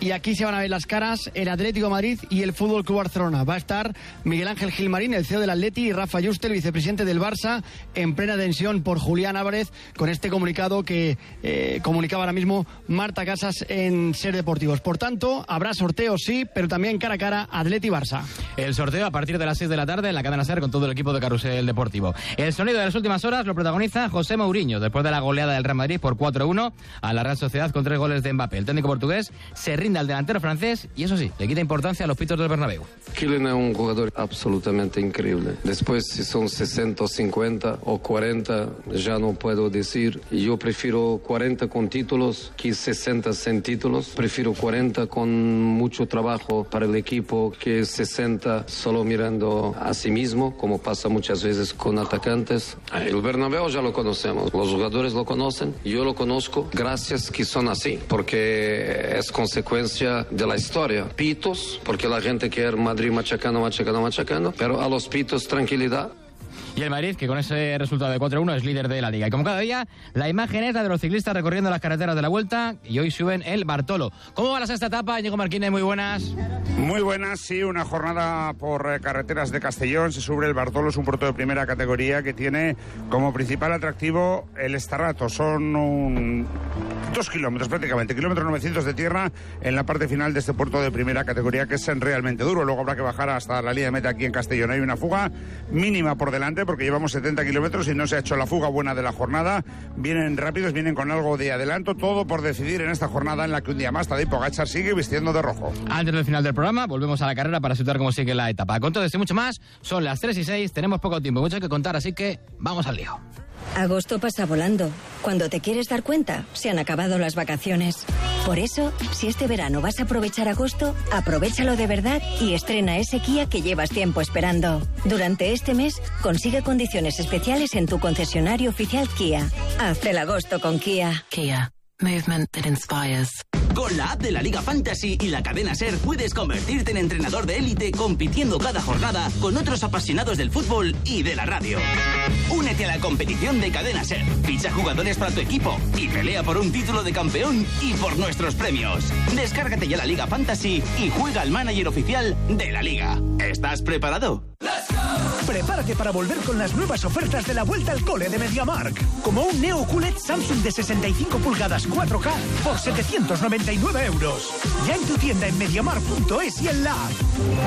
y aquí se van a ver las caras el Atlético de Madrid y el FC Barcelona. Va a estar Miguel Ángel Gilmarín, el CEO del Atleti, y Rafa Juste, el vicepresidente del Barça, en plena tensión por Julián Álvarez, con este comunicado que comunicaba ahora mismo Marta Casas en Ser Deportivos. Por tanto, habrá sorteo, sí, pero también cara a cara Atleti-Barça. El sorteo a partir de las 6 de la tarde en la cadena SER con todo el equipo de Carrusel Deportivo. El sonido de las últimas horas lo protagoniza José Mourinho, después de la goleada del Real Madrid por 4-1 a la Real Sociedad con 3 goles de Mbappé. El técnico portugués se rinde al delantero francés y eso sí, le quita importancia a los pitos del Bernabéu. Kylian es un jugador absolutamente increíble. Después, si son 60 o 50 o 40, ya no puedo decir. Yo prefiero 40 con títulos que 60 sin títulos. Prefiero 40 con mucho trabajo para el equipo que 60 solo mirando a sí mismo, como pasa muchas veces con atacantes. El Bernabéu ya lo conocemos, los jugadores lo conocen, yo lo conozco gracias que son así, porque es consecuencia de la historia. Pitos, porque la gente quiere Madrid machacando, pero a los pitos tranquilidad. Y el Madrid, que con ese resultado de 4-1 es líder de la Liga. Y como cada día, la imagen es la de los ciclistas recorriendo las carreteras de la Vuelta y hoy suben el Bartolo. ¿Cómo va la sexta etapa, Íñigo Martínez? Muy buenas. Muy buenas, sí, una jornada por carreteras de Castellón. Se sube el Bartolo, es un puerto de primera categoría que tiene como principal atractivo el Estarrato. Son 2 kilómetros prácticamente, kilómetros 900 de tierra en la parte final de este puerto de primera categoría, que es realmente duro. Luego habrá que bajar hasta la línea de meta aquí en Castellón. Hay una fuga mínima por delante porque llevamos 70 kilómetros y no se ha hecho la fuga buena de la jornada. Vienen rápidos, vienen con algo de adelanto, todo por decidir en esta jornada en la que un día más Tadej Pogačar sigue vistiendo de rojo. Antes del final del programa, volvemos a la carrera para situar cómo sigue la etapa. Con todo esto y mucho más, son las 3:06, tenemos poco tiempo, mucho que contar, así que vamos al lío. Agosto pasa volando. Cuando te quieres dar cuenta, se han acabado las vacaciones. Por eso, si este verano vas a aprovechar agosto, aprovéchalo de verdad y estrena ese Kia que llevas tiempo esperando. Durante este mes, consigue condiciones especiales en tu concesionario oficial Kia. Haz el agosto con Kia. Kia. Movement that inspires. Con la app de la Liga Fantasy y la cadena SER puedes convertirte en entrenador de élite compitiendo cada jornada con otros apasionados del fútbol y de la radio. Únete a la competición de cadena SER, ficha jugadores para tu equipo y pelea por un título de campeón y por nuestros premios. Descárgate ya la Liga Fantasy y juega al manager oficial de la Liga. ¿Estás preparado? Prepárate para volver con las nuevas ofertas de la vuelta al cole de MediaMarkt. Como un Neo QLED Samsung de 65 pulgadas 4K por 799 euros. Ya en tu tienda en MediaMarkt.es y en la app.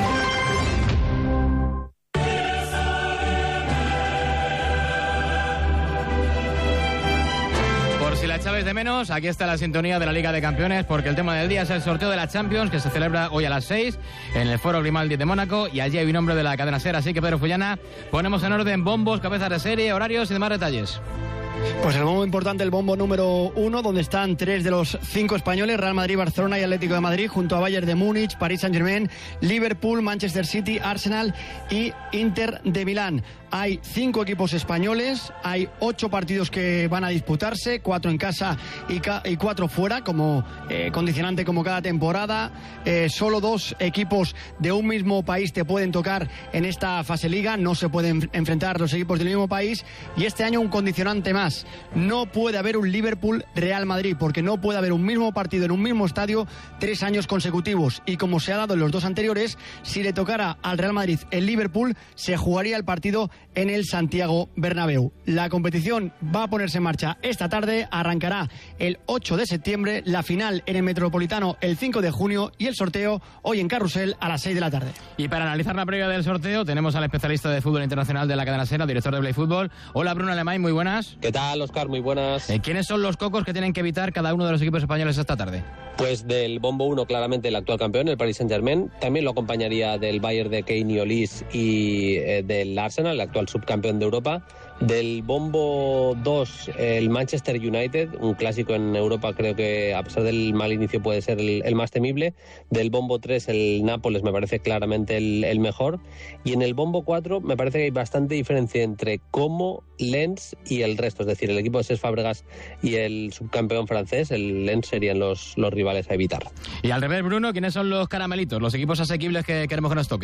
Si la echabais de menos, aquí está la sintonía de la Liga de Campeones, porque el tema del día es el sorteo de la Champions, que se celebra hoy a las 6 en el Foro Grimaldi de Mónaco, y allí hay un nombre de la cadena SER, así que Pedro Fullana, ponemos en orden bombos, cabezas de serie, horarios y demás detalles. Pues el bombo importante, el bombo número 1, donde están 3 de los 5 españoles, Real Madrid, Barcelona y Atlético de Madrid, junto a Bayern de Múnich, Paris Saint-Germain, Liverpool, Manchester City, Arsenal y Inter de Milán. Hay 5 equipos españoles, hay 8 partidos que van a disputarse, 4 en casa y 4 fuera, como condicionante como cada temporada. Solo 2 equipos de un mismo país te pueden tocar en esta fase liga, no se pueden enfrentar los equipos del mismo país, y este año un condicionante más: no puede haber un Liverpool-Real Madrid, porque no puede haber un mismo partido en un mismo estadio 3 años consecutivos, y como se ha dado en los 2 anteriores, si le tocara al Real Madrid el Liverpool, se jugaría el partido en el Santiago Bernabéu. La competición va a ponerse en marcha esta tarde, arrancará el 8 de septiembre, la final en el Metropolitano el 5 de junio y el sorteo hoy en Carrusel a las 6 de la tarde. Y para analizar la previa del sorteo tenemos al especialista de fútbol internacional de la cadena SER, director de Play Fútbol. Hola, Bruno Alemán, muy buenas. ¿Qué tal, Óscar? Muy buenas. ¿Quiénes son los cocos que tienen que evitar cada uno de los equipos españoles esta tarde? Pues del bombo 1, claramente el actual campeón, el Paris Saint-Germain. También lo acompañaría del Bayern de Kane Olís y del Arsenal, el actual subcampeón de Europa. Del bombo 2, el Manchester United, un clásico en Europa, creo que a pesar del mal inicio puede ser el más temible. Del bombo 3, el Nápoles me parece claramente el mejor. Y en el bombo 4 me parece que hay bastante diferencia entre Como, Lens y el resto. Es decir, el equipo de Cesc Fabregas y el subcampeón francés, el Lens, serían los rivales a evitar. Y al revés, Bruno, ¿quiénes son los caramelitos, los equipos asequibles que queremos que nos toquen?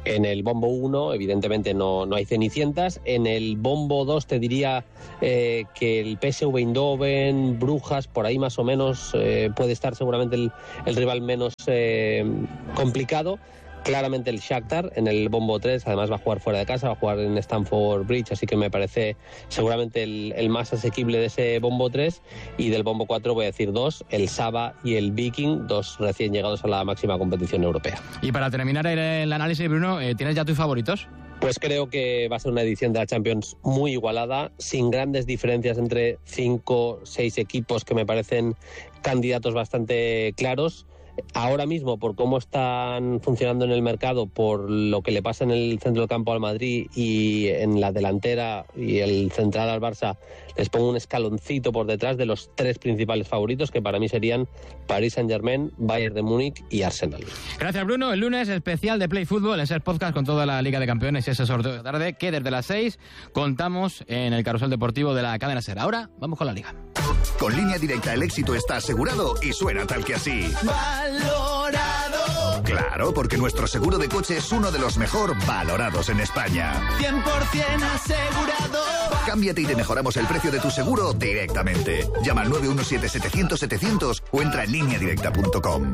En el bombo 1, evidentemente, no hay cenicientas. En el bombo 2 te diría que el PSV Eindhoven, Brujas, por ahí más o menos puede estar seguramente el rival menos complicado. Claramente el Shakhtar en el bombo 3, además va a jugar fuera de casa, va a jugar en Stamford Bridge, así que me parece seguramente el más asequible de ese bombo 3. Y del bombo 4 voy a decir 2, el Saba y el Viking, 2 recién llegados a la máxima competición europea. Y para terminar el análisis, Bruno, ¿tienes ya tus favoritos? Pues creo que va a ser una edición de la Champions muy igualada, sin grandes diferencias entre 5, 6 equipos que me parecen candidatos bastante claros. Ahora mismo, por cómo están funcionando en el mercado, por lo que le pasa en el centro del campo al Madrid y en la delantera y el central al Barça, les pongo un escaloncito por detrás de los 3 principales favoritos, que para mí serían Paris Saint-Germain, Bayern de Múnich y Arsenal. Gracias, Bruno. El lunes especial de Play Fútbol, ese podcast con toda la Liga de Campeones y ese sorteo de tarde que desde las 6 contamos en el carrusel deportivo de la cadena SER. Ahora vamos con la Liga. Con Línea Directa el éxito está asegurado y suena tal que así. ¡Valorado! Claro, porque nuestro seguro de coche es uno de los mejor valorados en España. 100% asegurado. Cámbiate y te mejoramos el precio de tu seguro directamente. Llama al 917-700-700 o entra en lineadirecta.com.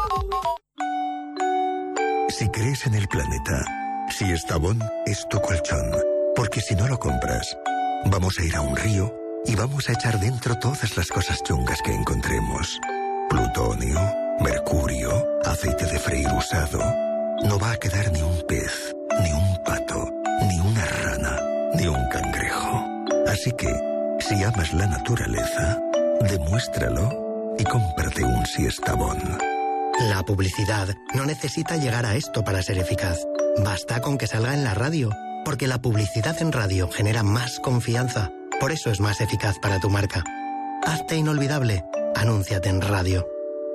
Si crees en el planeta, si Estavón es tu colchón, porque si no lo compras, vamos a ir a un río y vamos a echar dentro todas las cosas chungas que encontremos. Plutonio, mercurio, aceite de freír usado. No va a quedar ni un pez, ni un pato, ni una rana, ni un cangrejo. Así que, si amas la naturaleza, demuéstralo y cómprate un Siestabón. La publicidad no necesita llegar a esto para ser eficaz. Basta con que salga en la radio, porque la publicidad en radio genera más confianza. Por eso es más eficaz para tu marca. Hazte inolvidable. Anúnciate en radio.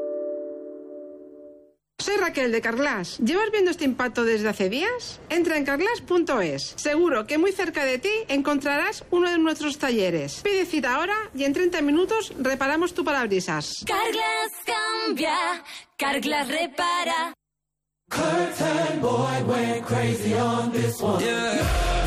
Soy Raquel de Carglass. ¿Llevas viendo este impacto desde hace días? Entra en carglass.es. Seguro que muy cerca de ti encontrarás uno de nuestros talleres. Pide cita ahora y en 30 minutos reparamos tu parabrisas. Carglass cambia, Carglass repara. Curtain boy went crazy on this one. Yeah.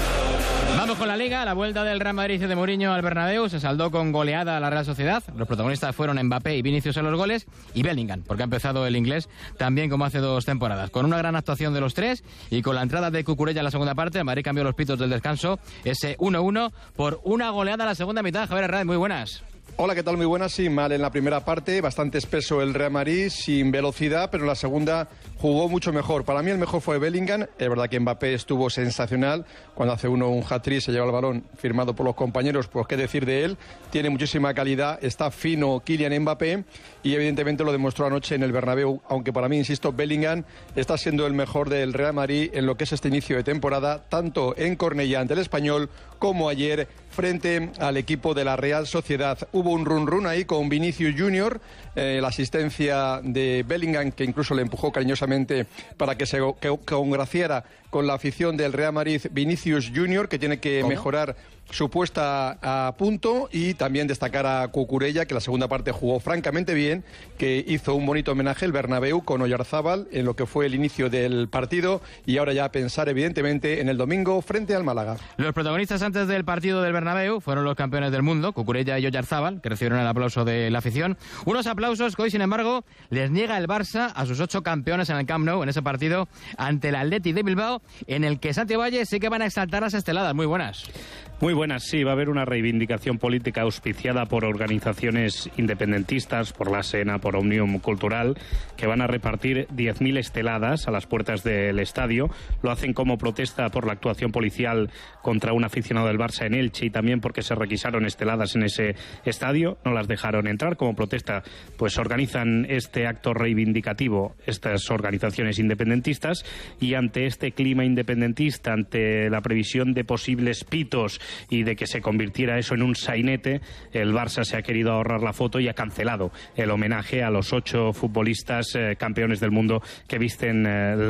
Vamos con la Liga. La vuelta del Real Madrid de Mourinho al Bernabéu se saldó con goleada a la Real Sociedad. Los protagonistas fueron Mbappé y Vinicius en los goles y Bellingham, porque ha empezado el inglés también como hace 2 temporadas. Con una gran actuación de los 3 y con la entrada de Cucurella en la segunda parte, el Madrid cambió los pitos del descanso, ese 1-1 por una goleada a la segunda mitad. Javier Hernández, muy buenas. Hola, ¿qué tal? Muy buenas. Sí, mal en la primera parte, bastante espeso el Real Madrid, sin velocidad, pero en la segunda jugó mucho mejor. Para mí el mejor fue Bellingham. Es verdad que Mbappé estuvo sensacional. Cuando hace uno un hat-trick, se lleva el balón firmado por los compañeros, pues qué decir de él. Tiene muchísima calidad, está fino Kylian Mbappé y evidentemente lo demostró anoche en el Bernabéu, aunque para mí, insisto, Bellingham está siendo el mejor del Real Madrid en lo que es este inicio de temporada, tanto en Cornellá ante el Español como ayer frente al equipo de la Real Sociedad. Hubo un run-run ahí con Vinicius Junior, la asistencia de Bellingham, que incluso le empujó cariñosamente para que se congraciara con la afición del Real Madrid. Vinicius Junior, que tiene que mejorar su puesta a punto, y también destacar a Cucurella, que la segunda parte jugó francamente bien, que hizo un bonito homenaje el Bernabéu con Oyarzábal en lo que fue el inicio del partido, y ahora ya pensar evidentemente en el domingo frente al Málaga. Los protagonistas antes del partido del Bernabéu fueron los campeones del mundo, Cucurella y Oyarzábal, que recibieron el aplauso de la afición. Unos aplausos que hoy, sin embargo, les niega el Barça a sus 8 campeones en el Camp Nou, en ese partido ante el Athletic de Bilbao, en el que Santi Valle sí que van a exaltar las esteladas. Muy buenas. Muy buenas, sí, va a haber una reivindicación política auspiciada por organizaciones independentistas, por la Sena, por Òmnium Cultural, que van a repartir 10.000 esteladas a las puertas del estadio. Lo hacen como protesta por la actuación policial contra un aficionado del Barça en Elche y también porque se requisaron esteladas en ese estadio, no las dejaron entrar. Como protesta, pues organizan este acto reivindicativo estas organizaciones independentistas, y ante este clima independentista, ante la previsión de posibles pitos y de que se convirtiera eso en un sainete, el Barça se ha querido ahorrar la foto y ha cancelado el homenaje a los 8 futbolistas campeones del mundo que visten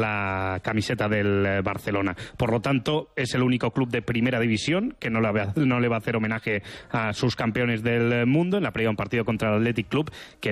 la camiseta del Barcelona. Por lo tanto, es el único club de primera división que no le va a hacer homenaje a sus campeones del mundo. En la previa, un partido contra el Athletic Club que va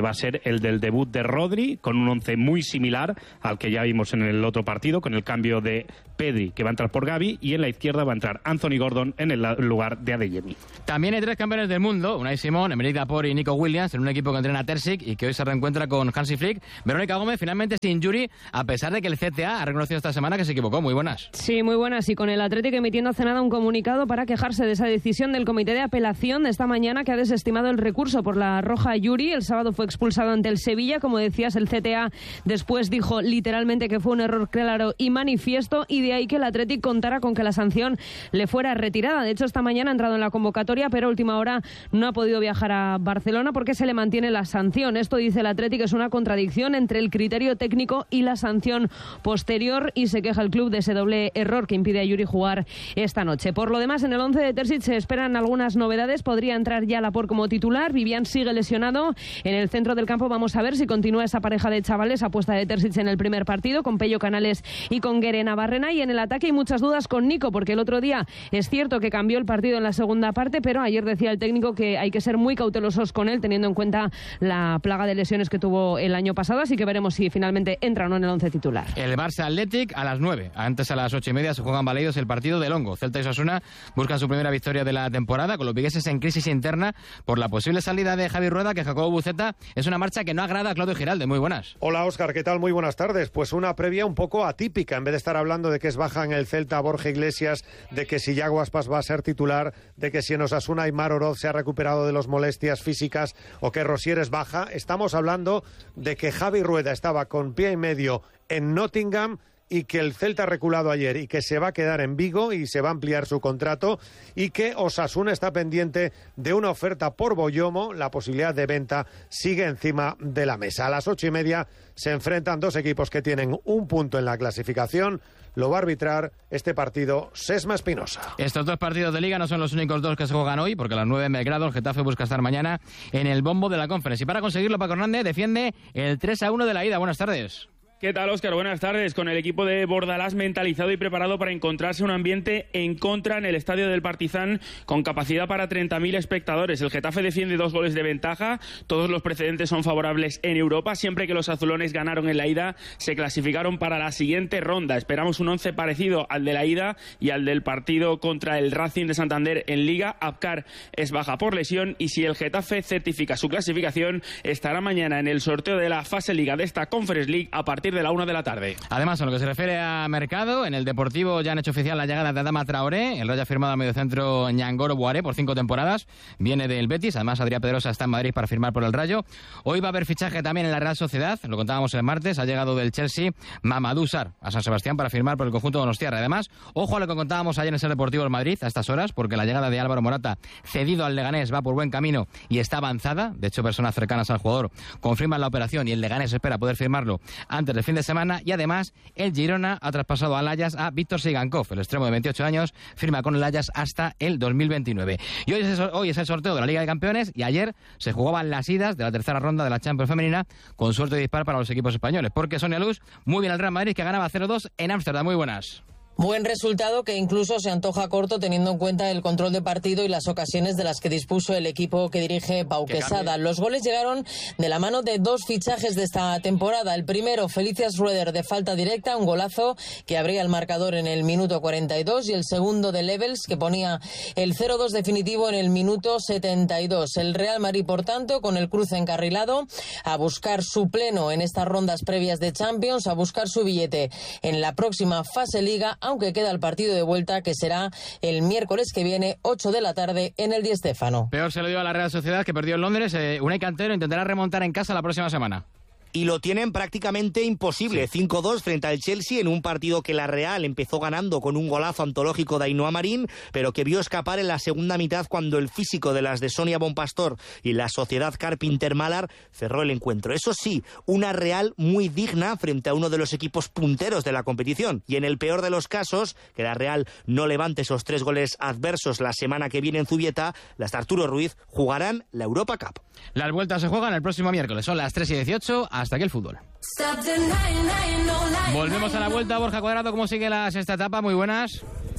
va a ser el del debut de Rodri, con un once muy similar al que ya vimos en el otro partido, con el cambio de Pedri, que va a entrar por Gavi, y en la izquierda va a entrar Anthony Gordon en el lugar de Adeyemi. También hay 3 campeones del mundo, Unai Simón, Emerick Laporte y Nico Williams, en un equipo que entrena Terzic y que hoy se reencuentra con Hansi Flick. Verónica Gómez finalmente sin Yuri, a pesar de que el CTA ha reconocido esta semana que se equivocó. Muy buenas. Sí, muy buenas, y con el Atlético emitiendo hace nada un comunicado para quejarse de esa decisión del Comité de Apelación de esta mañana, que ha desestimado el recurso por la roja a Yuri. El sábado fue expulsado ante el Sevilla, como decías, el CTA después dijo literalmente que fue un error claro y manifiesto, y de ahí que el Atlético contara con que la sanción le fuera retirada. De hecho, esta mañana ha entrado en la convocatoria, pero a última hora no ha podido viajar a Barcelona porque se le mantiene la sanción. Esto, dice el Atlético, es una contradicción entre el criterio técnico y la sanción posterior, y se queja el club de ese doble error que impide a Yuri jugar esta noche. Por lo demás, en el 11 de Terzic se esperan algunas novedades. Podría entrar ya Laporte como titular. Vivian sigue lesionado. En el centro del campo vamos a ver si continúa esa pareja de chavales, apuesta de Terzic en el primer partido, con Pello Canales y con Guere Navarrena. Y en el ataque hay muchas dudas con Nico, porque el otro día es cierto que cambió el partido en la segunda parte, pero ayer decía el técnico que hay que ser muy cautelosos con él, teniendo en cuenta la plaga de lesiones que tuvo el año pasado, así que veremos si finalmente entra o no en el 11 titular. El Barça Athletic a las 9. Antes, a las 8:30, se juegan Baleidos el partido de Longo. Celta y Osasuna buscan su primera victoria de la temporada, con los vigueses en crisis interna por la posible salida de Javi Rueda, que Jacobo Buceta es una marcha que no agrada a Claudio Giralde. Muy buenas. Hola, Óscar, ¿qué tal? Muy buenas tardes. Pues una previa un poco atípica. En vez de estar hablando de que es baja en el Celta Borja Iglesias, de que si Yago Aspas va a ser titular, de que si en Osasuna Aimar Oroz se ha recuperado de las molestias físicas o que Rosier es baja, estamos hablando de que Javi Rueda estaba con pie y medio en Nottingham y que el Celta ha reculado ayer y que se va a quedar en Vigo y se va a ampliar su contrato, y que Osasuna está pendiente de una oferta por Boyomo. La posibilidad de venta sigue encima de la mesa. A las 8:30 se enfrentan dos equipos que tienen un punto en la clasificación. Lo va a arbitrar este partido Sesma Espinosa. Estos 2 partidos de Liga no son los únicos 2 que se juegan hoy, porque a las 9 en Belgrado el Getafe busca estar mañana en el bombo de la Conference. Y para conseguirlo, Paco Hernández defiende el 3-1 de la ida. Buenas tardes. ¿Qué tal, Óscar? Buenas tardes. Con el equipo de Bordalás mentalizado y preparado para encontrarse un ambiente en contra en el estadio del Partizan, con capacidad para 30.000 espectadores. El Getafe defiende 2 goles de ventaja. Todos los precedentes son favorables en Europa. Siempre que los azulones ganaron en la ida, se clasificaron para la siguiente ronda. Esperamos un 11 parecido al de la ida y al del partido contra el Racing de Santander en Liga. Abkar es baja por lesión, y si el Getafe certifica su clasificación, estará mañana en el sorteo de la fase Liga de esta Conference League a partir de la 1 de la tarde. Además, en lo que se refiere a mercado, en el Deportivo ya han hecho oficial la llegada de Adama Traoré. El Rayo ha firmado al mediocentro Ñangoro Boaré por 5 temporadas. Viene del Betis. Además, Adrián Pedrosa está en Madrid para firmar por el Rayo. Hoy va a haber fichaje también en la Real Sociedad. Lo contábamos el martes. Ha llegado del Chelsea Mamadou Sarr a San Sebastián para firmar por el conjunto donostiarra. Además, ojo a lo que contábamos ayer en el Deportivo del Madrid a estas horas, porque la llegada de Álvaro Morata, cedido al Leganés, va por buen camino y está avanzada. De hecho, personas cercanas al jugador confirman la operación y el Leganés espera poder firmarlo antes del fin de semana. Y además, el Girona ha traspasado al Ajax a Víctor Sigankov, el extremo de 28 años, firma con el Ajax hasta el 2029. Y hoy es el sorteo de la Liga de Campeones, y ayer se jugaban las idas de la tercera ronda de la Champions femenina, con suerte de dispar para los equipos españoles, porque Sonia Luz, muy bien al Real Madrid, que ganaba 0-2 en Ámsterdam. Muy buenas. Buen resultado que incluso se antoja corto teniendo en cuenta el control de partido y las ocasiones de las que dispuso el equipo que dirige Pau Quesada. Los goles llegaron de la mano de 2 fichajes de esta temporada. El primero, Felicias Rueder, de falta directa, un golazo que abría el marcador en el minuto 42, y el segundo de Levels, que ponía el 0-2 definitivo en el minuto 72. El Real Madrid, por tanto, con el cruce encarrilado, a buscar su pleno en estas rondas previas de Champions, a buscar su billete en la próxima fase Liga, aunque queda el partido de vuelta, que será el miércoles que viene, 8 de la tarde, en el Di Stéfano. Peor se lo dio a la Real Sociedad, que perdió en Londres. Unai Cantero intentará remontar en casa la próxima semana. Y lo tienen prácticamente imposible. 5-2 frente al Chelsea, en un partido que la Real empezó ganando con un golazo antológico de Ainhoa Marín, pero que vio escapar en la segunda mitad cuando el físico de las de Sonia Bonpastor y la Sociedad Carpinter Malar cerró el encuentro. Eso sí, una Real muy digna frente a uno de los equipos punteros de la competición. Y en el peor de los casos, que la Real no levante esos 3 goles adversos la semana que viene en Zubieta, las de Arturo Ruiz jugarán la Europa Cup. Las vueltas se juegan el próximo miércoles. Son las 3:18. Hasta aquí el fútbol. Stop the night, night, no light. Volvemos a la vuelta. Borja Cuadrado, ¿cómo sigue la sexta etapa? Muy buenas.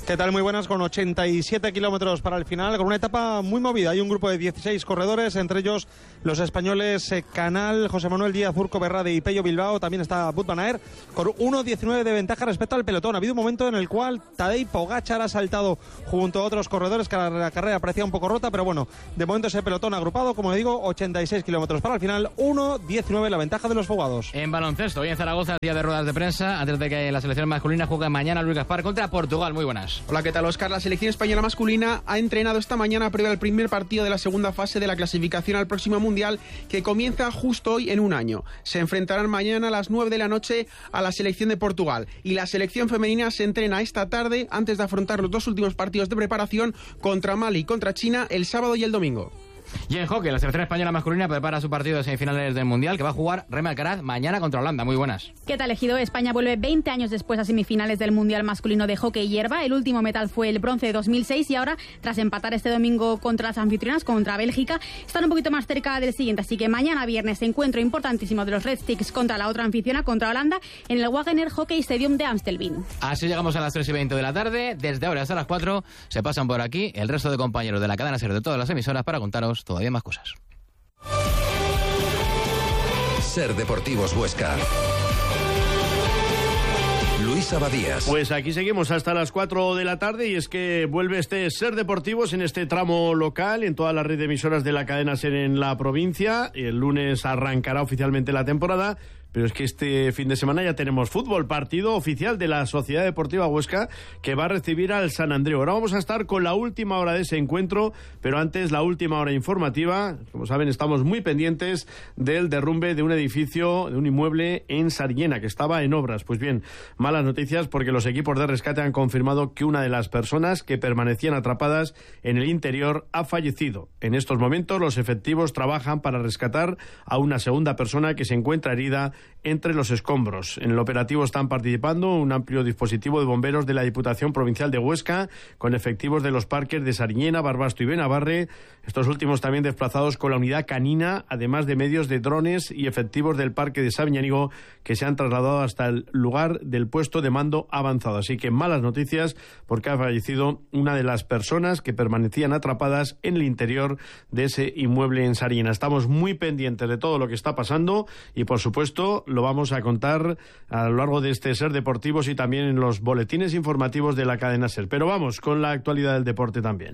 ¿Qué tal? Muy buenas, con 87 kilómetros para el final, con una etapa muy movida. Hay un grupo de 16 corredores, entre ellos los españoles Canal, José Manuel Díaz, Urco Berrade y Pello Bilbao. También está Wout van Aert, con 1.19 de ventaja respecto al pelotón. Ha habido un momento en el cual Tadej Pogačar ha saltado junto a otros corredores, que la carrera parecía un poco rota, pero bueno, de momento ese pelotón agrupado, como digo, 86 kilómetros para el final, 1.19 la ventaja de los fogados. En baloncesto, hoy en Zaragoza, día de ruedas de prensa, antes de que la selección masculina juegue mañana Luis Gaspar contra Portugal. Muy buenas. Hola, ¿qué tal, Óscar? La selección española masculina ha entrenado esta mañana previo al primer partido de la segunda fase de la clasificación al próximo Mundial, que comienza justo hoy en un año. Se enfrentarán mañana a las 9 de la noche a la selección de Portugal. Y la selección femenina se entrena esta tarde antes de afrontar los dos últimos partidos de preparación contra Mali y contra China el sábado y el domingo. Y en hockey, la selección española masculina prepara su partido de semifinales del Mundial, que va a jugar Remy Alcaraz mañana contra Holanda. Muy buenas. ¿Qué tal, Ejido? España vuelve 20 años después a semifinales del Mundial masculino de hockey hierba. El último metal fue el bronce de 2006 y ahora, tras empatar este domingo contra las anfitrionas, contra Bélgica, están un poquito más cerca del siguiente. Así que mañana viernes, encuentro importantísimo de los Red Sticks contra la otra anfitriona, contra Holanda, en el Wagener Hockey Stadium de Amstelveen. Así llegamos a las 3:20 de la tarde. Desde ahora hasta las 4 se pasan por aquí el resto de compañeros de la cadena SER de todas las emisoras para contaros todavía más cosas. SER Deportivos Huesca. Luis Abadías. Pues aquí seguimos hasta las 4 de la tarde y es que vuelve este SER Deportivos en este tramo local, en toda la red de emisoras de la cadena SER en la provincia. El lunes arrancará oficialmente la temporada. Pero es que este fin de semana ya tenemos fútbol, partido oficial de la Sociedad Deportiva Huesca, que va a recibir al San Andreu. Ahora vamos a estar con la última hora de ese encuentro, pero antes la última hora informativa. Como saben, estamos muy pendientes del derrumbe de un edificio, de un inmueble en Sariñena, que estaba en obras. Pues bien, malas noticias porque los equipos de rescate han confirmado que una de las personas que permanecían atrapadas en el interior ha fallecido. En estos momentos los efectivos trabajan para rescatar a una segunda persona que se encuentra herida entre los escombros. En el operativo están participando un amplio dispositivo de bomberos de la Diputación Provincial de Huesca, con efectivos de los parques de Sariñena, Barbasto y Benabarre, estos últimos también desplazados con la unidad canina, además de medios de drones y efectivos del parque de Sabiñánigo, que se han trasladado hasta el lugar del puesto de mando avanzado. Así que malas noticias porque ha fallecido una de las personas que permanecían atrapadas en el interior de ese inmueble en Sariñena. Estamos muy pendientes de todo lo que está pasando y, por supuesto, lo vamos a contar a lo largo de este SER Deportivos y también en los boletines informativos de la cadena SER. Pero vamos con la actualidad del deporte también.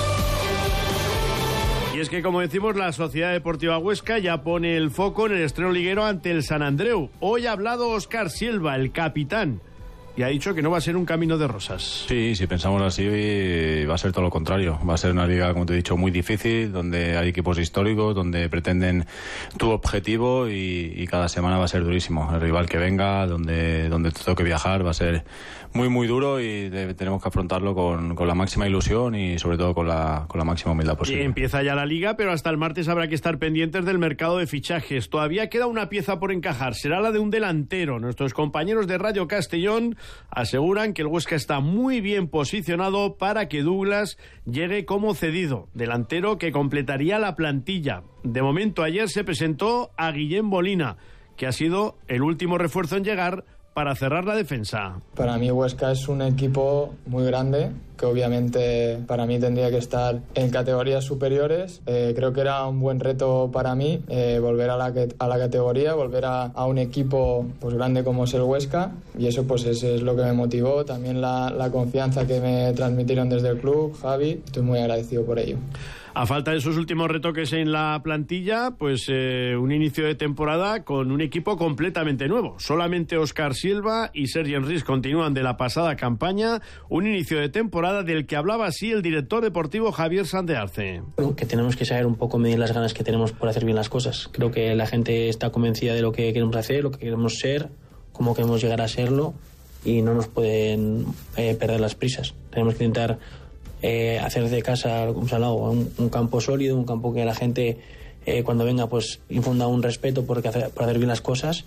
Y es que, como decimos, la Sociedad Deportiva Huesca ya pone el foco en el estreno liguero ante el San Andreu. Hoy ha hablado Óscar Silva, el capitán, y ha dicho que no va a ser un camino de rosas. Sí, si pensamos así va a ser todo lo contrario. Va a ser una liga, como te he dicho, muy difícil, donde hay equipos históricos, donde pretenden tu objetivo y cada semana va a ser durísimo. El rival que venga, donde te toque viajar, va a ser muy, muy duro y tenemos que afrontarlo con la máxima ilusión y sobre todo con la máxima humildad posible. Sí, empieza ya la liga, pero hasta el martes habrá que estar pendientes del mercado de fichajes. Todavía queda una pieza por encajar, será la de un delantero. Nuestros compañeros de Radio Castellón aseguran que el Huesca está muy bien posicionado para que Douglas llegue como cedido, delantero que completaría la plantilla. De momento, ayer se presentó a Guillem Molina, que ha sido el último refuerzo en llegar para cerrar la defensa. Para mí Huesca es un equipo muy grande, que obviamente para mí tendría que estar en categorías superiores. Creo que era un buen reto para mí volver a la categoría, volver a un equipo pues grande como es el Huesca, y eso pues es lo que me motivó. También la confianza que me transmitieron desde el club, Javi, estoy muy agradecido por ello. A falta de esos últimos retoques en la plantilla, pues un inicio de temporada con un equipo completamente nuevo. Solamente Óscar Silva y Sergi Enrich continúan de la pasada campaña. Un inicio de temporada del que hablaba así el director deportivo Javier Sandearce. Que tenemos que saber un poco medir las ganas que tenemos por hacer bien las cosas. Creo que la gente está convencida de lo que queremos hacer, lo que queremos ser, cómo queremos llegar a serlo, y no nos pueden perder las prisas. Tenemos que intentar hacer de casa, como se ha hablado, un campo sólido, un campo que la gente cuando venga pues infunda un respeto por hacer bien las cosas,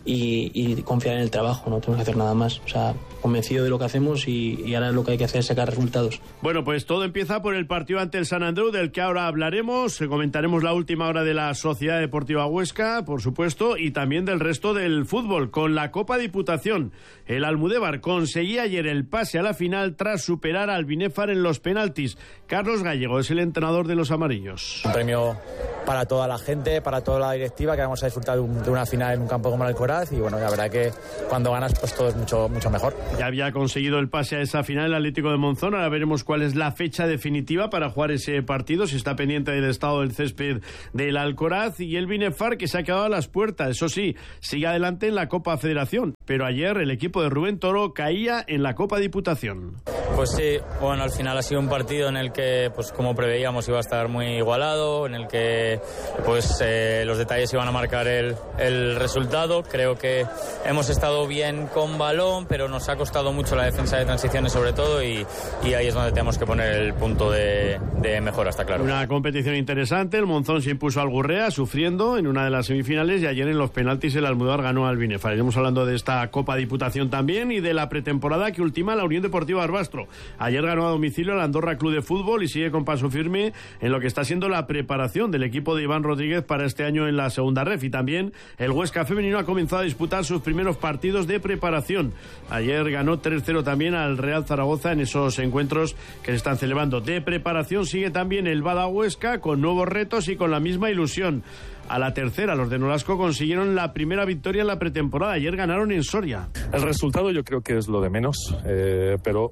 y confiar en el trabajo, no tenemos que hacer nada más. O sea, convencido de lo que hacemos y ahora lo que hay que hacer es sacar resultados. Bueno, pues todo empieza por el partido ante el Sant Andreu, del que ahora hablaremos. Comentaremos la última hora de la Sociedad Deportiva Huesca, por supuesto, y también del resto del fútbol. Con la Copa Diputación, el Almudévar conseguía ayer el pase a la final tras superar al Binefar en los penaltis. Carlos Gallego es el entrenador de los amarillos. Un premio para toda la gente, para toda la directiva, que vamos a disfrutar de una final en un campo como el Alcoraz, y bueno, la verdad que cuando ganas pues todo es mucho mejor. Ya había conseguido el pase a esa final el Atlético de Monzón. Ahora veremos cuál es la fecha definitiva para jugar ese partido, si está pendiente del estado del césped del Alcoraz. Y el Binefar, que se ha quedado a las puertas, eso sí, sigue adelante en la Copa Federación, pero ayer el equipo de Rubén Toro caía en la Copa Diputación. Pues sí, bueno, al final ha sido un partido en el que, pues como preveíamos, iba a estar muy igualado, en el que pues los detalles iban a marcar el resultado. Creo que hemos estado bien con balón, pero nos ha costado mucho la defensa de transiciones sobre todo, y ahí es donde tenemos que poner el punto de mejora, está claro. Una competición interesante, el Monzón se impuso al Gurrea sufriendo en una de las semifinales, y ayer en los penaltis el Almudévar ganó al Binefar. Iremos hablando de esta Copa Diputación también y de la pretemporada que ultima la Unión Deportiva Barbastro. Ayer ganó a domicilio el Andorra Club de Fútbol y sigue con paso firme en lo que está siendo la preparación del equipo de Iván Rodríguez para este año en la segunda ref. Y también el Huesca femenino ha comenzado a disputar sus primeros partidos de preparación. Ayer ganó 3-0 también al Real Zaragoza en esos encuentros que se están celebrando. De preparación sigue también el Bada Huesca con nuevos retos y con la misma ilusión. A la tercera, los de Nolasco consiguieron la primera victoria en la pretemporada. Ayer ganaron en Soria. El resultado yo creo que es lo de menos, pero